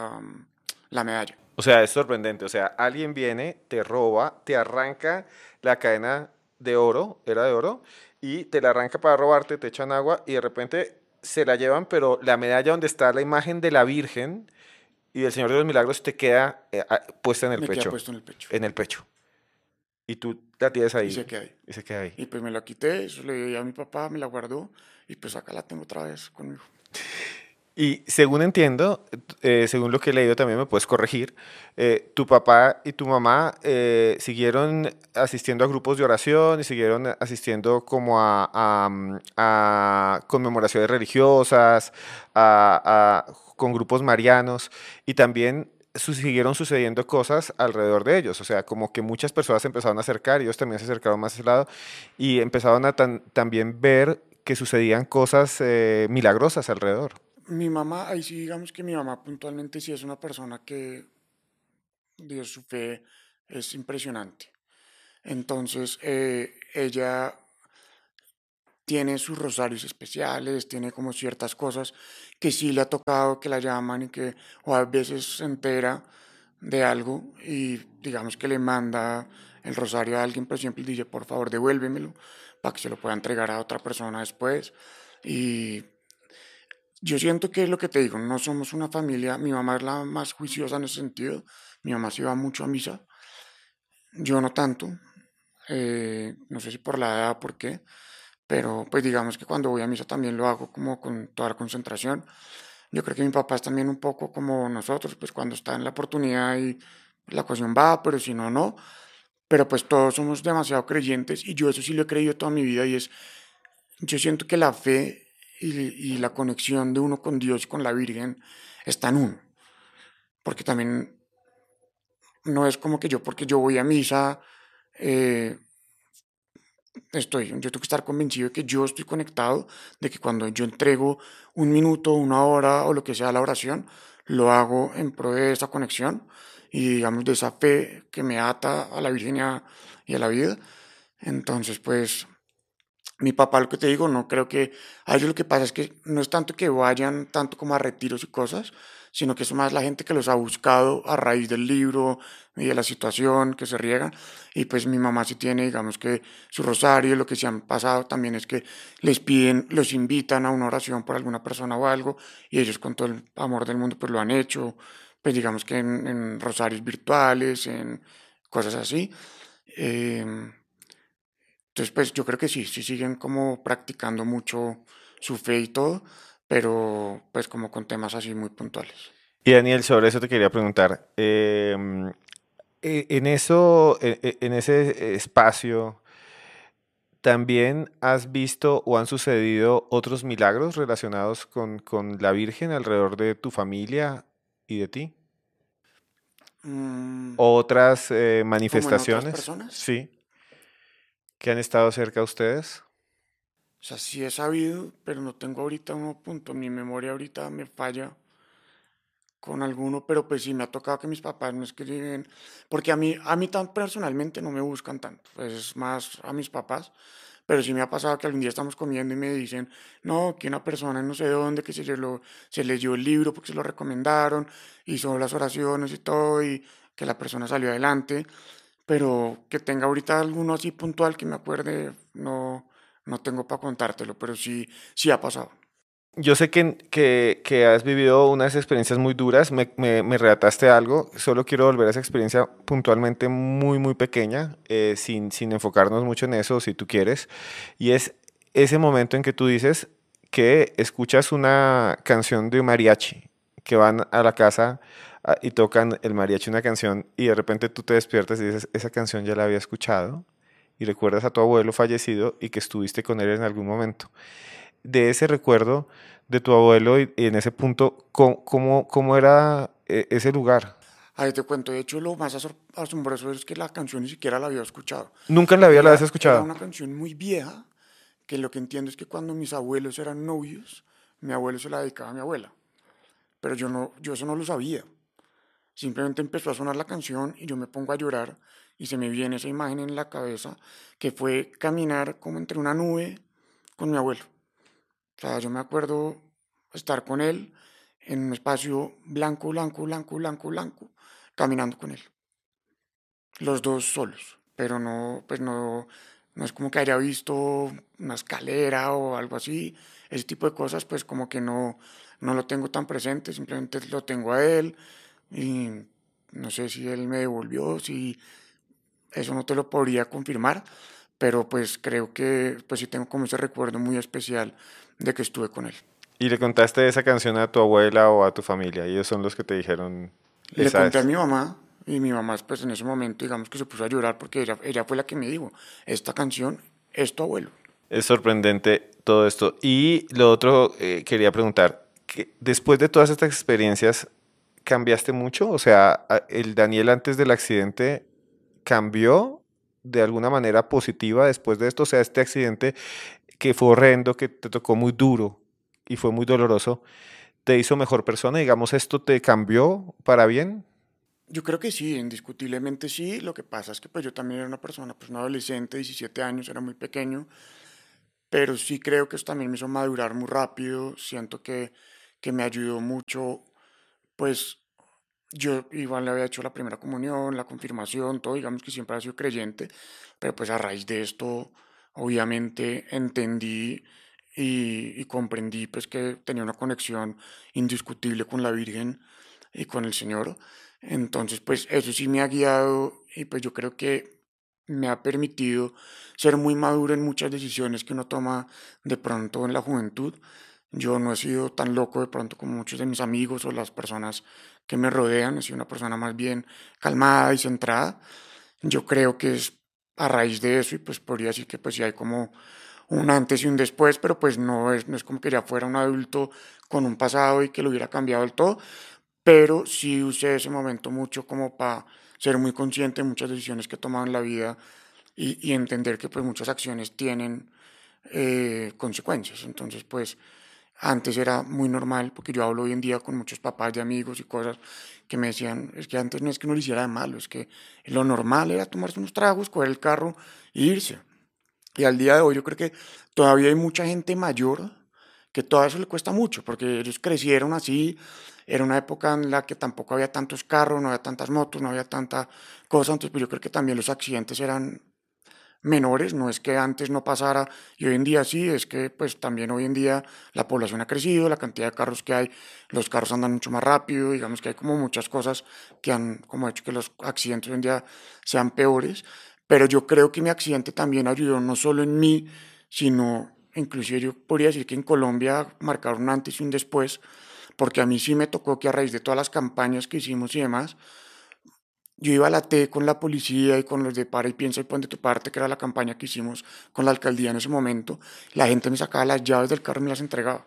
la medalla. O sea, es sorprendente. O sea, alguien viene, te roba, te arranca la cadena de oro, era de oro, y te la arranca para robarte, te echan agua y de repente se la llevan, pero la medalla donde está la imagen de la Virgen y del Señor de los Milagros te queda puesta Me queda puesto en el pecho en el pecho. Y tú la tienes y se ahí queda ahí. y se queda ahí. Y pues me la quité, eso le di a mi papá, me la guardó y pues acá la tengo otra vez conmigo. Y según entiendo, según lo que he leído también me puedes corregir, tu papá y tu mamá siguieron asistiendo a grupos de oración y siguieron asistiendo como a conmemoraciones religiosas, con grupos marianos y también siguieron sucediendo cosas alrededor de ellos, o sea, como que muchas personas se empezaron a acercar, ellos también se acercaron más a ese lado y empezaron a también ver que sucedían cosas milagrosas alrededor. Mi mamá, ahí sí digamos que mi mamá puntualmente sí es una persona que dio su fe es impresionante. Entonces, ella tiene sus rosarios especiales, tiene como ciertas cosas que sí le ha tocado que la llaman y que, o a veces se entera de algo y digamos que le manda el rosario a alguien, pero siempre le dice, por favor, devuélvemelo para que se lo pueda entregar a otra persona después. Y yo siento que es lo que te digo, no somos una familia, mi mamá es la más juiciosa en ese sentido, mi mamá se va mucho a misa, yo no tanto, no sé si por la edad o por qué, pero pues digamos que cuando voy a misa también lo hago como con toda la concentración. Yo creo que mi papá es también un poco como nosotros, pues cuando está en la oportunidad y la ocasión va, pero si no, no. Pero pues todos somos demasiado creyentes y yo eso sí lo he creído toda mi vida y es, yo siento que la fe y la conexión de uno con Dios y con la Virgen está en uno. Porque también no es como que yo, porque yo voy a misa, eh, yo tengo que estar convencido de que yo estoy conectado, de que cuando yo entrego un minuto, una hora o lo que sea la oración, lo hago en pro de esa conexión y digamos de esa fe que me ata a la Virgen y a la vida. Entonces, pues mi papá, lo que te digo, no creo que a ellos lo que pasa es que no es tanto que vayan tanto como a retiros y cosas, sino que es más la gente que los ha buscado a raíz del libro y de la situación, que se riegan. Y pues mi mamá sí tiene, digamos que su rosario, lo que se han pasado también es que les piden, los invitan a una oración por alguna persona o algo, y ellos con todo el amor del mundo pues lo han hecho, pues digamos que en rosarios virtuales, en cosas así. Em, entonces, pues yo creo que sí, sí siguen como practicando mucho su fe y todo, pero pues como con temas así muy puntuales. Y Daniel, sobre eso te quería preguntar. En eso, en ese espacio, ¿también has visto o han sucedido otros milagros relacionados con la Virgen alrededor de tu familia y de ti? Mm, ¿Otras como en otras manifestaciones? personas. Sí, que han estado cerca a ustedes. O sea, sí he sabido, pero no tengo ahorita uno punto. Mi memoria ahorita me falla con alguno, pero pues sí me ha tocado que mis papás me escriben, porque a mí tan personalmente no me buscan tanto, pues es más a mis papás, pero sí me ha pasado que algún día estamos comiendo y me dicen, no, que una persona en no sé dónde, que se leyó el libro porque se lo recomendaron, hizo las oraciones y todo, y que la persona salió adelante, pero que tenga ahorita alguno así puntual que me acuerde, no, no tengo para contártelo, pero sí, sí ha pasado. Yo sé que has vivido unas experiencias muy duras, me relataste algo, solo quiero volver a esa experiencia puntualmente muy, muy pequeña, sin enfocarnos mucho en eso, si tú quieres, y es ese momento en que tú dices que escuchas una canción de mariachi, que van a la casa y tocan el mariachi una canción y de repente tú te despiertas y dices, esa canción ya la había escuchado y recuerdas a tu abuelo fallecido y que estuviste con él en algún momento de ese recuerdo de tu abuelo y en ese punto, ¿cómo era ese lugar? Ahí te cuento, de hecho lo más asombroso es que la canción ni siquiera la había escuchado. Nunca en la vida la habías Era escuchado. una canción muy vieja, que lo que entiendo es que cuando mis abuelos eran novios, mi abuelo se la dedicaba a mi abuela, pero yo no, yo eso no lo sabía. Simplemente empezó a sonar la canción y yo me pongo a llorar y se me viene esa imagen en la cabeza que fue caminar como entre una nube con mi abuelo. O sea, yo me acuerdo estar con él en un espacio blanco, blanco, blanco, blanco, blanco, caminando con él. Los dos solos, pero no, pues no, no es como que haya visto una escalera o algo así, ese tipo de cosas, pues como que no, no lo tengo tan presente, simplemente lo tengo a él y no sé si él me devolvió, si eso no te lo podría confirmar, pero pues creo que pues sí tengo como ese recuerdo muy especial de que estuve con él. Y le contaste esa canción a tu abuela o a tu familia. Y ellos son los que te dijeron, Le esa conté a es. mi mamá y mi mamá pues en ese momento digamos que se puso a llorar porque ella fue la que me dijo, esta canción es tu abuelo. Es sorprendente todo esto. Y lo otro, quería preguntar, que después de todas estas experiencias, ¿cambiaste mucho? O sea, ¿el Daniel antes del accidente cambió de alguna manera positiva después de esto? O sea, este accidente que fue horrendo, que te tocó muy duro y fue muy doloroso, ¿te hizo mejor persona? Digamos, ¿esto te cambió para bien? Yo creo que sí, indiscutiblemente sí. Lo que pasa es que pues yo también era una persona, pues un adolescente, 17 años, era muy pequeño, pero sí creo que eso también me hizo madurar muy rápido. Siento que me ayudó mucho, pues yo igual le había hecho la primera comunión, la confirmación, todo, digamos que siempre ha sido creyente, pero pues a raíz de esto, obviamente entendí y comprendí pues que tenía una conexión indiscutible con la Virgen y con el Señor. Entonces, pues eso sí me ha guiado y pues yo creo que me ha permitido ser muy maduro en muchas decisiones que uno toma de pronto en la juventud. Yo no he sido tan loco de pronto como muchos de mis amigos o las personas que me rodean. He sido una persona más bien calmada y centrada. Yo creo que es a raíz de eso y pues podría decir que pues sí hay como un antes y un después, pero pues no es como que ya fuera un adulto con un pasado y que lo hubiera cambiado del todo, pero sí usé ese momento mucho como para ser muy consciente de muchas decisiones que he tomado en la vida y entender que pues muchas acciones tienen consecuencias. Entonces pues antes era muy normal, porque yo hablo hoy en día con muchos papás de amigos y cosas que me decían, es que antes no es que no lo hiciera de malo, es que lo normal era tomarse unos tragos, coger el carro e irse. Y al día de hoy yo creo que todavía hay mucha gente mayor que todo eso le cuesta mucho, porque ellos crecieron así, era una época en la que tampoco había tantos carros, no había tantas motos, no había tanta cosa, entonces pues yo creo que también los accidentes eran menores, no es que antes no pasara y hoy en día sí, es que pues también hoy en día la población ha crecido, la cantidad de carros que hay, los carros andan mucho más rápido, digamos que hay como muchas cosas que han como hecho que los accidentes hoy en día sean peores, pero yo creo que mi accidente también ayudó no solo en mí, sino inclusive yo podría decir que en Colombia marcaron un antes y un después, porque a mí sí me tocó que a raíz de todas las campañas que hicimos y demás, yo iba a la T con la policía y con los de Para y Piensa y Pon de tu parte, que era la campaña que hicimos con la alcaldía en ese momento. La gente me sacaba las llaves del carro y me las entregaba.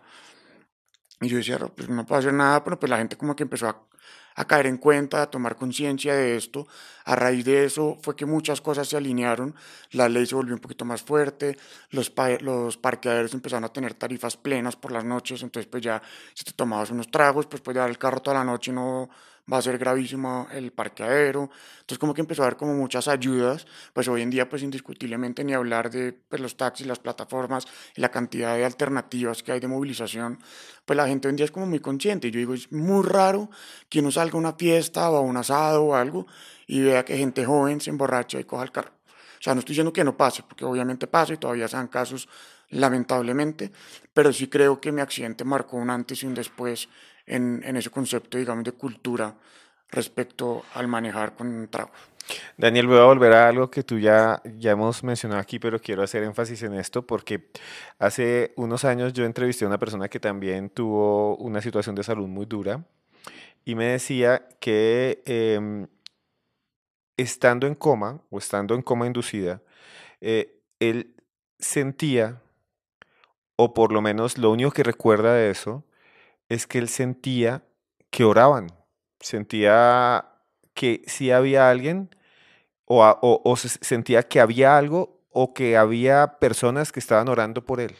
Y yo decía, pues no puedo hacer nada, pero pues la gente como que empezó a caer en cuenta, a tomar conciencia de esto. A raíz de eso fue que muchas cosas se alinearon, la ley se volvió un poquito más fuerte, los parqueaderos empezaron a tener tarifas plenas por las noches, entonces pues ya si te tomabas unos tragos, pues puedes llevar el carro toda la noche y no va a ser gravísimo el parqueadero. Entonces como que empezó a haber como muchas ayudas, pues hoy en día pues indiscutiblemente ni hablar de pues, los taxis, las plataformas y la cantidad de alternativas que hay de movilización, pues la gente hoy en día es como muy consciente. Yo digo, es muy raro que uno salga a una fiesta o a un asado o algo y vea que gente joven se emborracha y coja el carro. O sea, no estoy diciendo que no pase, porque obviamente pasa y todavía se dan casos, lamentablemente, pero sí creo que mi accidente marcó un antes y un después en ese concepto, digamos, de cultura respecto al manejar con un trago. Daniel, voy a volver a algo que tú ya hemos mencionado aquí, pero quiero hacer énfasis en esto porque hace unos años yo entrevisté a una persona que también tuvo una situación de salud muy dura y me decía que estando en coma o estando en coma inducida, él sentía, o por lo menos lo único que recuerda de eso, es que él sentía que oraban, sentía que sí había alguien o sentía que había algo o que había personas que estaban orando por él.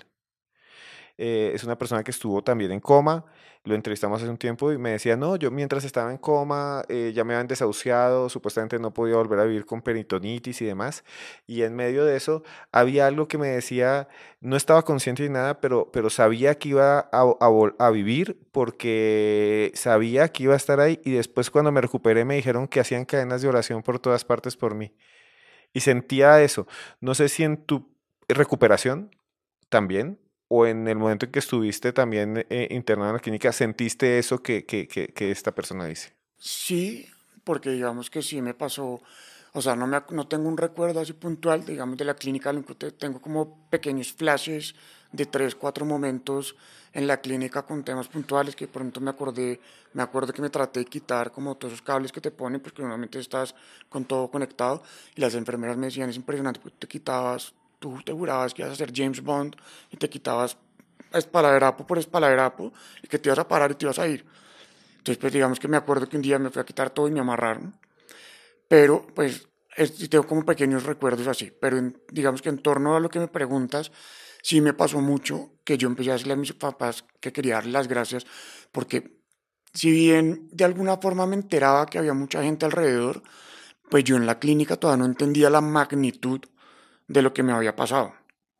Es una persona que estuvo también en coma, lo entrevistamos hace un tiempo y me decía, no, yo mientras estaba en coma ya me habían desahuciado, supuestamente no podía volver a vivir con peritonitis y demás, y en medio de eso había algo que me decía, no estaba consciente de nada, pero sabía que iba a vivir porque sabía que iba a estar ahí y después cuando me recuperé me dijeron que hacían cadenas de oración por todas partes por mí y sentía eso. No sé si en tu recuperación también, o en el momento en que estuviste también internado en la clínica, sentiste eso que esta persona dice. Sí, porque digamos que sí me pasó, o sea, no tengo un recuerdo así puntual, digamos, de la clínica, lo único que tengo como pequeños flashes de tres, cuatro momentos en la clínica con temas puntuales que de pronto me acuerdo que me traté de quitar como todos esos cables que te ponen, porque normalmente estás con todo conectado, y las enfermeras me decían, es impresionante, porque te quitabas, tú te jurabas que ibas a ser James Bond y te quitabas espaladrapo por espaladrapo y que te ibas a parar y te ibas a ir. Entonces, pues digamos que me acuerdo que un día me fui a quitar todo y me amarraron, pero pues tengo como pequeños recuerdos así, pero digamos que en torno a lo que me preguntas, sí me pasó mucho que yo empecé a decirle a mis papás que quería darles las gracias porque si bien de alguna forma me enteraba que había mucha gente alrededor, pues yo en la clínica todavía no entendía la magnitud de lo que me había pasado.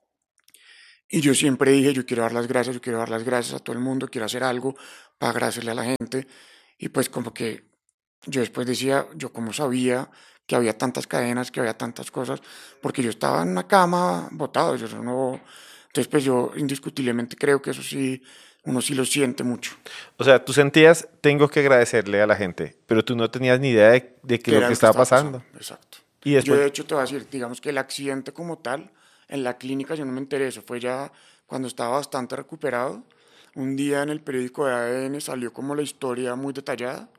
Y yo siempre dije, yo quiero dar las gracias, yo quiero dar las gracias a todo el mundo, quiero hacer algo para agradecerle a la gente. Y pues como que yo después decía, yo como sabía que había tantas cadenas, que había tantas cosas, porque yo estaba en una cama botado, yo no... Entonces pues yo indiscutiblemente creo que eso sí, uno sí lo siente mucho, O sea, tú sentías, tengo que agradecerle a la gente, pero tú no tenías ni idea de que que lo era que lo que estaba estaba pasando, pasando. exacto. Y Yo después, de hecho te voy a decir, digamos que el accidente como tal, en la clínica yo no me enteré, eso fue ya cuando estaba bastante recuperado. Un día en el periódico de ADN salió como la historia muy detallada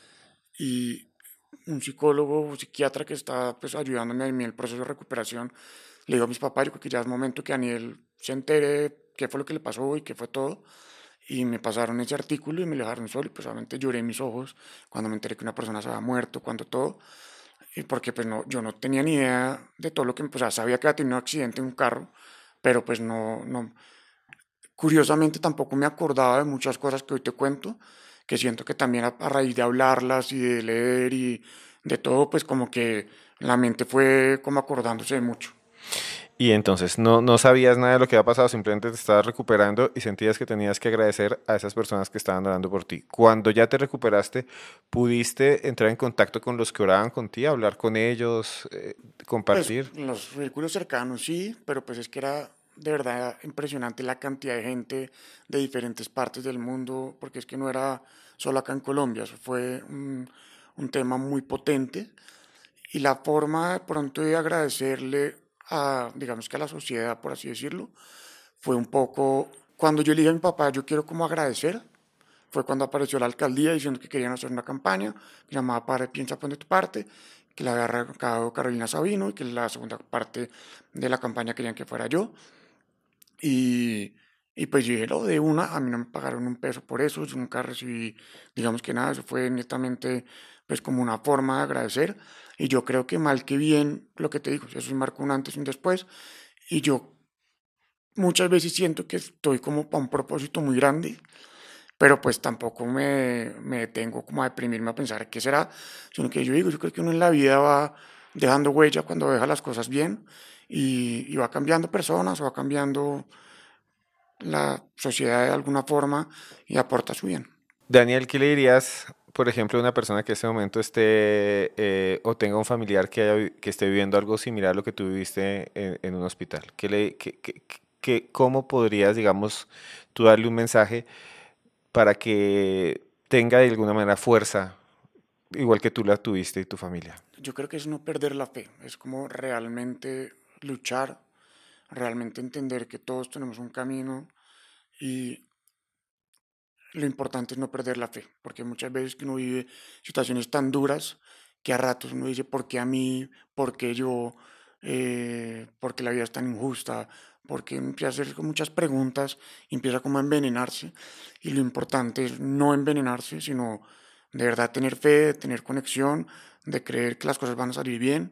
y un psicólogo o psiquiatra que estaba pues ayudándome a mí en el proceso de recuperación le digo a mis papás, yo creo que ya es momento que Daniel se entere qué fue lo que le pasó y qué fue todo. Y me pasaron ese artículo y me lo dejaron solo y pues obviamente lloré en mis ojos cuando me enteré que una persona se había muerto, cuando todo. Y porque pues no, yo no tenía ni idea de todo lo que, o sea, sabía que había tenido un accidente en un carro, pero pues no, curiosamente tampoco me acordaba de muchas cosas que hoy te cuento, que siento que también a raíz de hablarlas y de leer y de todo, pues como que la mente fue como acordándose de mucho. y entonces no sabías nada de lo que había pasado, simplemente te estabas recuperando y sentías que tenías que agradecer a esas personas que estaban orando por ti. Cuando ya te recuperaste, ¿pudiste entrar en contacto con los que oraban con ti, hablar con ellos, Pues compartir? en los círculos cercanos sí, pero pues es que era de verdad impresionante la cantidad de gente de diferentes partes del mundo, porque es que no era solo acá en Colombia, eso fue un tema muy potente y la forma de pronto de agradecerle a, digamos que a la sociedad, por así decirlo, fue un poco, cuando yo le dije a mi papá, yo quiero como agradecer, fue cuando apareció la alcaldía diciendo que querían hacer una campaña llamada Padre Piensa Pon de tu parte, que la había arrancado Carolina Sabino y que la segunda parte de la campaña querían que fuera yo. Y, y pues yo dije, lo de una, a mí no me pagaron un peso por eso, yo nunca recibí, digamos que nada, eso fue netamente pues como una forma de agradecer. Y yo creo que mal que bien, lo que te digo, eso marcó un antes y un después. Y yo muchas veces siento que estoy como para un propósito muy grande, pero pues tampoco me detengo como a deprimirme a pensar qué será, sino que yo digo, yo creo que uno en la vida va dejando huella cuando deja las cosas bien y va cambiando personas o va cambiando la sociedad de alguna forma y aporta su bien. Daniel, ¿qué le dirías, por ejemplo, a una persona que en este momento esté o tenga un familiar que esté viviendo algo similar a lo que tú viviste en un hospital? ¿Cómo podrías, digamos, tú darle un mensaje para que tenga de alguna manera fuerza, igual que tú la tuviste y tu familia? Yo creo que es no perder la fe, es como realmente luchar, realmente entender que todos tenemos un camino y lo importante es no perder la fe, porque muchas veces que uno vive situaciones tan duras que a ratos uno dice, ¿por qué a mí? ¿Por qué yo? ¿Por qué la vida es tan injusta? Porque empieza a hacer muchas preguntas y empieza como a envenenarse. Y lo importante es no envenenarse, sino de verdad tener fe, tener conexión, de creer que las cosas van a salir bien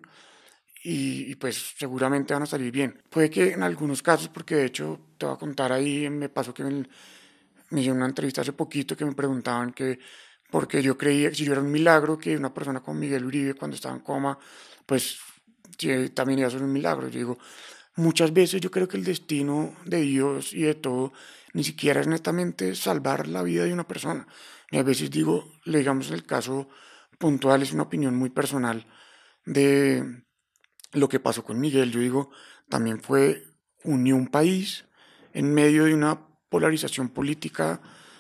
y pues seguramente van a salir bien. Puede que en algunos casos, porque de hecho te voy a contar ahí, me pasó que me hicieron una entrevista hace poquito que me preguntaban que porque yo creía que si yo era un milagro que una persona como Miguel Uribe cuando estaba en coma, pues sí, también iba a ser un milagro. Yo digo, muchas veces yo creo que el destino de Dios y de todo ni siquiera es netamente salvar la vida de una persona. Y a veces digo, le digamos el caso puntual, es una opinión muy personal de lo que pasó con Miguel. Yo digo, también fue unió un país en medio de una polarización política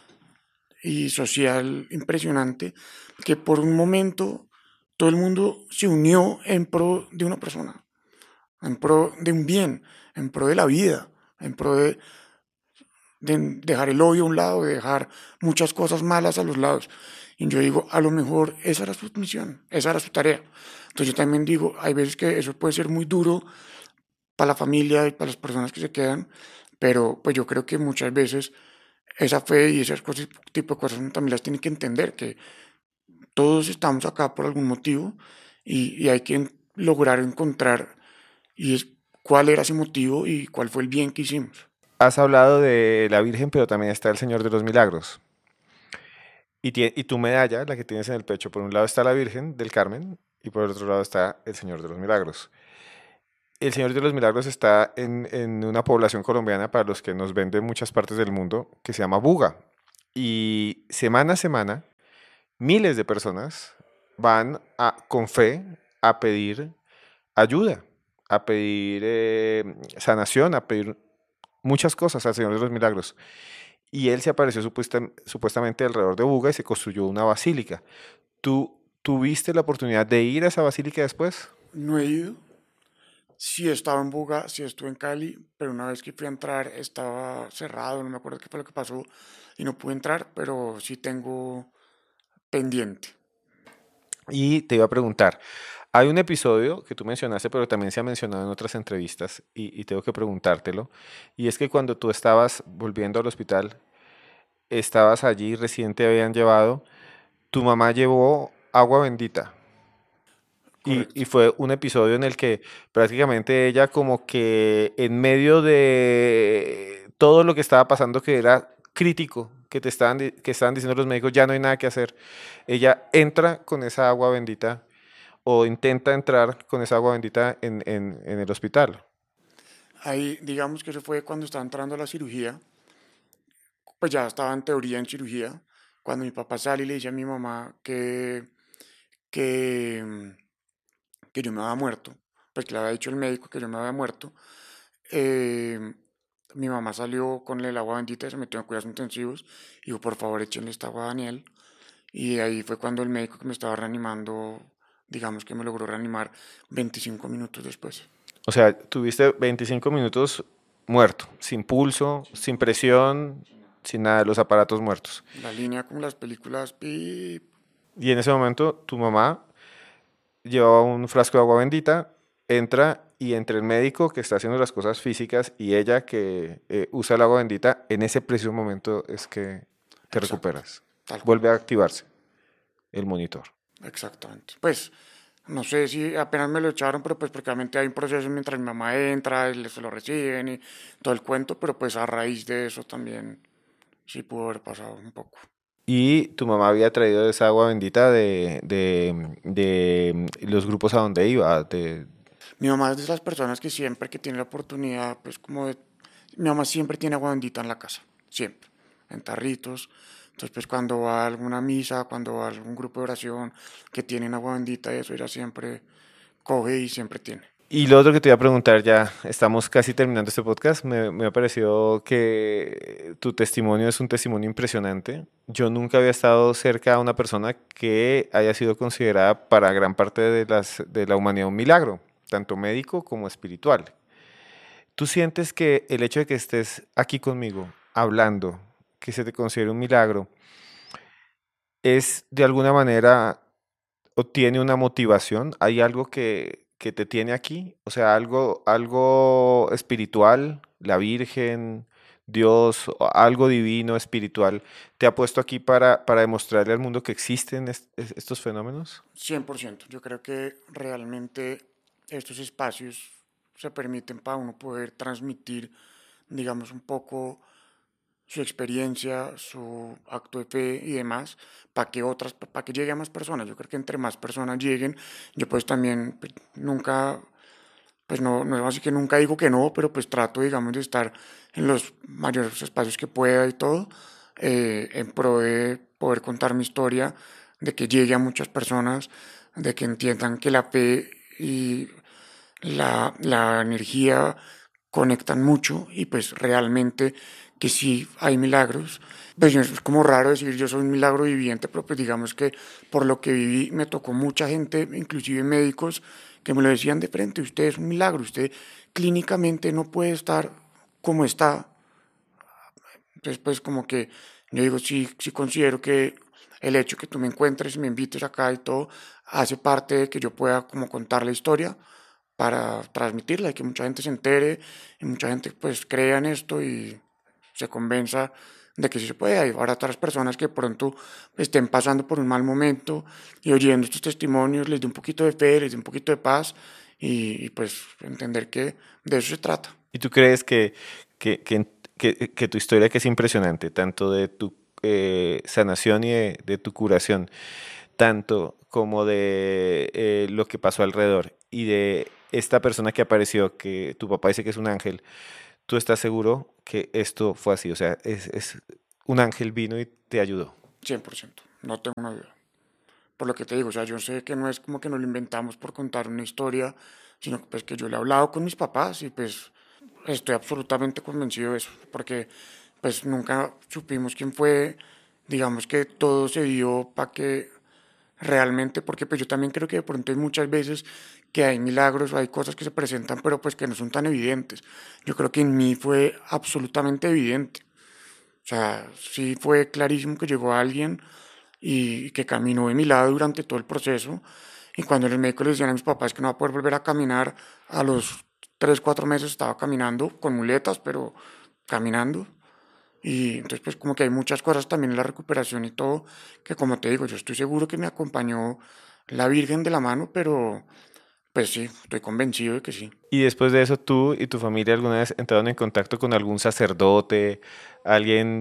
y social impresionante, que por un momento todo el mundo se unió en pro de una persona, en pro de un bien, en pro de la vida, en pro de dejar el odio a un lado, de dejar muchas cosas malas a los lados. Y yo digo, a lo mejor esa era su misión, esa era su tarea. Entonces yo también digo, hay veces que eso puede ser muy duro para la familia y para las personas que se quedan, pero pues yo creo que muchas veces esa fe y esas cosas, tipo de cosas uno también las tiene que entender, que todos estamos acá por algún motivo y hay que lograr encontrar y es cuál era ese motivo y cuál fue el bien que hicimos. Has hablado de la Virgen, pero también está el Señor de los Milagros. y tu medalla, la que tienes en el pecho, por un lado está la Virgen del Carmen y por el otro lado está el Señor de los Milagros. El Señor de los Milagros está en una población colombiana, para los que nos ven de muchas partes del mundo, que se llama Buga. Y semana a semana, miles de personas van con fe a pedir ayuda, a pedir sanación, a pedir muchas cosas al Señor de los Milagros. Y él se apareció supuestamente alrededor de Buga y se construyó una basílica. ¿Tú tuviste la oportunidad de ir a esa basílica después? No he ido. Sí estaba en Buga, sí estuve en Cali, pero una vez que fui a entrar estaba cerrado, no me acuerdo qué fue lo que pasó y no pude entrar, pero sí tengo pendiente. Y te iba a preguntar, hay un episodio que tú mencionaste, pero también se ha mencionado en otras entrevistas, y tengo que preguntártelo, y es que cuando tú estabas volviendo al hospital, estabas allí, recién te habían llevado, tu mamá llevó agua bendita. Y Correcto. fue un episodio en el que prácticamente ella como que en medio de todo lo que estaba pasando que era crítico, que estaban diciendo los médicos, ya no hay nada que hacer, ella entra con esa agua bendita o intenta entrar con esa agua bendita en el hospital. Ahí, digamos que eso fue cuando estaba entrando a la cirugía, pues ya estaba en teoría en cirugía, cuando mi papá sale y le dice a mi mamá que, que yo me había muerto, pues que le había dicho el médico que yo me había muerto. eh, Mi mamá salió con el agua bendita, se metió en cuidados intensivos y dijo, por favor, échenle esta agua a Daniel. Y ahí fue cuando el médico que me estaba reanimando, digamos que me logró reanimar 25 minutos después. O sea, tuviste 25 minutos muerto, sin pulso, sin presión, Sin nada. sin nada de los aparatos muertos. La línea como las películas, pip. Y en ese momento tu mamá llevaba un frasco de agua bendita, entra y entre el médico que está haciendo las cosas físicas y ella que usa el agua bendita, en ese preciso momento es que te Exacto, recuperas. tal cual. Vuelve a activarse el monitor. Exactamente. Pues no sé si apenas me lo echaron, pero pues porque obviamente hay un proceso mientras mi mamá entra y se lo reciben y todo el cuento, pero pues a raíz de eso también sí pudo haber pasado un poco. Y tu mamá había traído esa agua bendita de los grupos a donde iba. Mi mamá es de esas personas que siempre que tiene la oportunidad, pues como de... Mi mamá siempre tiene agua bendita en la casa, siempre, en tarritos. Entonces, pues cuando va a alguna misa, cuando va a algún grupo de oración que tienen agua bendita, eso ella siempre coge y siempre tiene. Y lo otro que te iba a preguntar, ya estamos casi terminando este podcast, me ha parecido que tu testimonio es un testimonio impresionante. Yo nunca había estado cerca a una persona que haya sido considerada para gran parte de la humanidad un milagro, tanto médico como espiritual. ¿Tú sientes que el hecho de que estés aquí conmigo, hablando, que se te considere un milagro, es de alguna manera o tiene una motivación? ¿Hay algo que te tiene aquí? O sea, algo espiritual, la Virgen, Dios, o algo divino, espiritual, ¿te ha puesto aquí para demostrarle al mundo que existen estos fenómenos? 100%. Yo creo que realmente estos espacios se permiten para uno poder transmitir, digamos, un poco su experiencia, su acto de fe y demás, para que llegue a más personas. Yo creo que entre más personas lleguen, yo pues también pues, nunca, pues no es así que nunca digo que no, pero pues trato, digamos, de estar en los mayores espacios que pueda y todo, en pro de poder contar mi historia, de que llegue a muchas personas, de que entiendan que la fe y la energía conectan mucho y pues realmente que sí hay milagros. Pues es como raro decir yo soy un milagro viviente, pero pues digamos que por lo que viví me tocó mucha gente, inclusive médicos, que me lo decían de frente, usted es un milagro, usted clínicamente no puede estar como está. Entonces pues como que yo digo, sí, sí considero que el hecho que tú me encuentres y me invites acá y todo hace parte de que yo pueda como contar la historia para transmitirla y que mucha gente se entere y mucha gente pues crea en esto y se convenza de que sí se puede. Hay ahora otras personas que pronto estén pasando por un mal momento y oyendo estos testimonios les dé un poquito de fe, les dé un poquito de paz y pues entender que de eso se trata. ¿Y tú crees que, que tu historia, que es impresionante, tanto de tu sanación y de tu curación, tanto como de lo que pasó alrededor y de esta persona que apareció, que tu papá dice que es un ángel, tú estás seguro que esto fue así, o sea, es un ángel vino y te ayudó. 100%, no tengo una duda. Por lo que te digo, o sea, yo sé que no es como que nos lo inventamos por contar una historia, sino que, pues que yo le he hablado con mis papás y pues estoy absolutamente convencido de eso, porque pues nunca supimos quién fue, digamos que todo se dio para que realmente, porque pues yo también creo que de pronto hay muchas veces que hay milagros o hay cosas que se presentan, pero pues que no son tan evidentes. Yo creo que en mí fue absolutamente evidente. O sea, sí fue clarísimo que llegó alguien y que caminó de mi lado durante todo el proceso. Y cuando los médicos les decían a mis papás que no va a poder volver a caminar, a los 3, 4 meses estaba caminando con muletas, pero caminando. Y entonces pues como que hay muchas cosas también en la recuperación y todo, que como te digo, yo estoy seguro que me acompañó la Virgen de la mano, pero pues sí, estoy convencido de que sí. Y después de eso, ¿tú y tu familia alguna vez entraron en contacto con algún sacerdote, alguien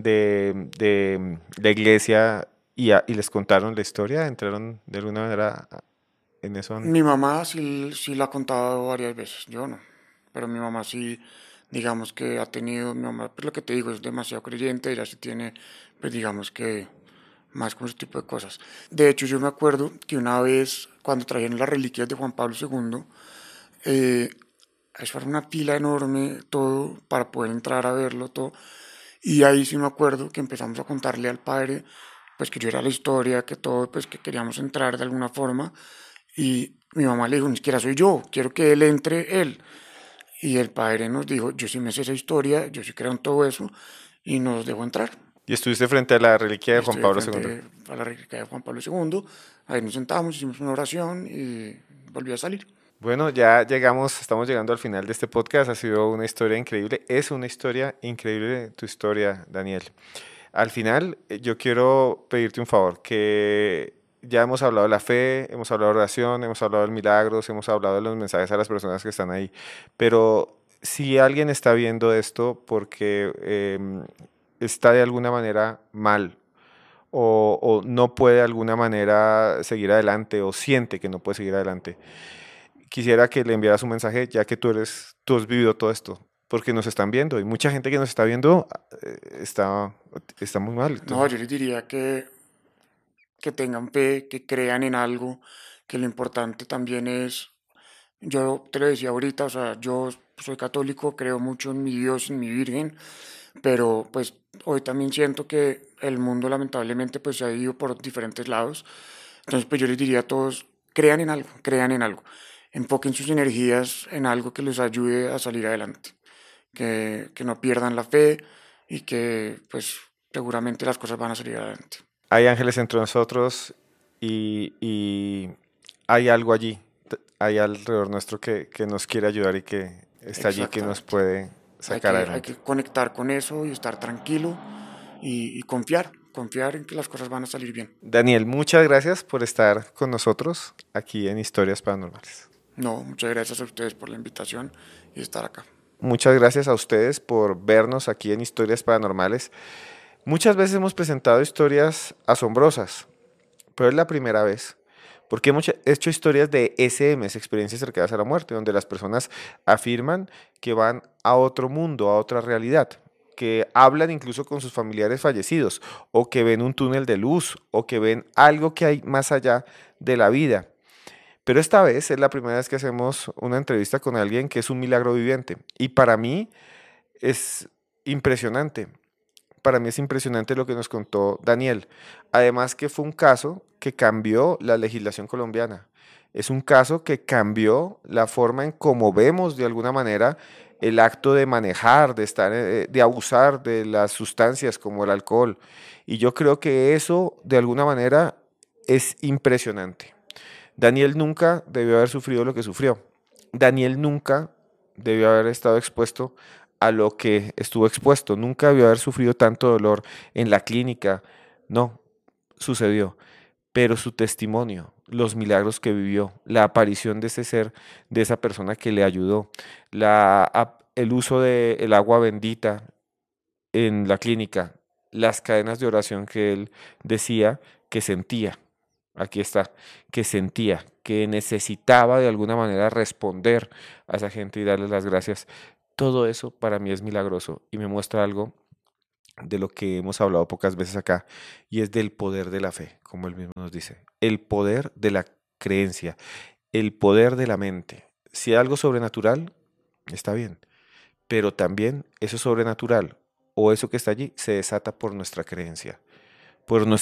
de la iglesia y les contaron la historia? ¿Entraron de alguna manera en eso? Mi mamá sí la ha contado varias veces, yo no, pero mi mamá sí, digamos que ha tenido, mi mamá, pues lo que te digo, es demasiado creyente, ella sí tiene, pues digamos que más con ese tipo de cosas. De hecho, yo me acuerdo que una vez, cuando trajeron las reliquias de Juan Pablo II, eh, eso era una fila enorme, todo, para poder entrar a verlo, todo. Y ahí sí me acuerdo que empezamos a contarle al padre, pues que yo era la historia, que todo, pues que queríamos entrar de alguna forma. Y mi mamá le dijo, ni siquiera soy yo, quiero que él entre él. Y el padre nos dijo, yo sí me sé esa historia, yo sí creo en todo eso, y nos dejó entrar. Y estuviste frente a la reliquia de Y Juan estoy de Pablo II. frente a la reliquia de Juan Pablo II, ahí nos sentamos, hicimos una oración y volví a salir. Bueno, ya llegamos, estamos llegando al final de este podcast. Ha sido una historia increíble. Es una historia increíble tu historia, Daniel. Al final, yo quiero pedirte un favor, que ya hemos hablado de la fe, hemos hablado de oración, hemos hablado de milagros, hemos hablado de los mensajes a las personas que están ahí, pero si alguien está viendo esto porque está de alguna manera mal o no puede de alguna manera seguir adelante o siente que no puede seguir adelante, quisiera que le enviaras un mensaje ya que tú has vivido todo esto, porque nos están viendo y mucha gente que nos está viendo está muy mal. No, Entonces, yo les diría que tengan fe, que crean en algo, que lo importante también es, yo te lo decía ahorita, o sea, yo soy católico, creo mucho en mi Dios, en mi Virgen, pero pues hoy también siento que el mundo lamentablemente pues se ha ido por diferentes lados. Entonces pues yo les diría a todos, crean en algo, enfoquen sus energías en algo que les ayude a salir adelante, que no pierdan la fe y que pues seguramente las cosas van a salir adelante. hay ángeles entre nosotros y hay algo allí, hay alrededor nuestro que nos quiere ayudar y que está allí que nos Exactamente. puede sacar Hay adelante. que conectar con eso y estar tranquilo y confiar en que las cosas van a salir bien. Daniel, muchas gracias por estar con nosotros aquí en Historias Paranormales. No, muchas gracias a ustedes por la invitación y estar acá. Muchas gracias a ustedes por vernos aquí en Historias Paranormales. Muchas veces hemos presentado historias asombrosas, pero es la primera vez. Porque hemos hecho historias de SMs, experiencias cercanas a la muerte, donde las personas afirman que van a otro mundo, a otra realidad, que hablan incluso con sus familiares fallecidos, o que ven un túnel de luz, o que ven algo que hay más allá de la vida. Pero esta vez es la primera vez que hacemos una entrevista con alguien que es un milagro viviente. Y para mí es impresionante. Para mí es impresionante lo que nos contó Daniel. Además que fue un caso que cambió la legislación colombiana. Es un caso que cambió la forma en cómo vemos de alguna manera el acto de manejar, de estar, de abusar de las sustancias como el alcohol. Y yo creo que eso de alguna manera es impresionante. Daniel nunca debió haber sufrido lo que sufrió. Daniel nunca debió haber estado expuesto a lo que estuvo expuesto. Nunca debió haber sufrido tanto dolor en la clínica. No, sucedió. Pero su testimonio, los milagros que vivió, la aparición de ese ser, de esa persona que le ayudó, el uso del agua bendita en la clínica, las cadenas de oración que él decía que sentía. Aquí está, que sentía, que necesitaba de alguna manera responder a esa gente y darles las gracias. Todo eso para mí es milagroso y me muestra algo de lo que hemos hablado pocas veces acá, y es del poder de la fe, como él mismo nos dice, el poder de la creencia, el poder de la mente. Si hay algo sobrenatural, está bien, pero también eso sobrenatural o eso que está allí se desata por nuestra creencia, por nuestra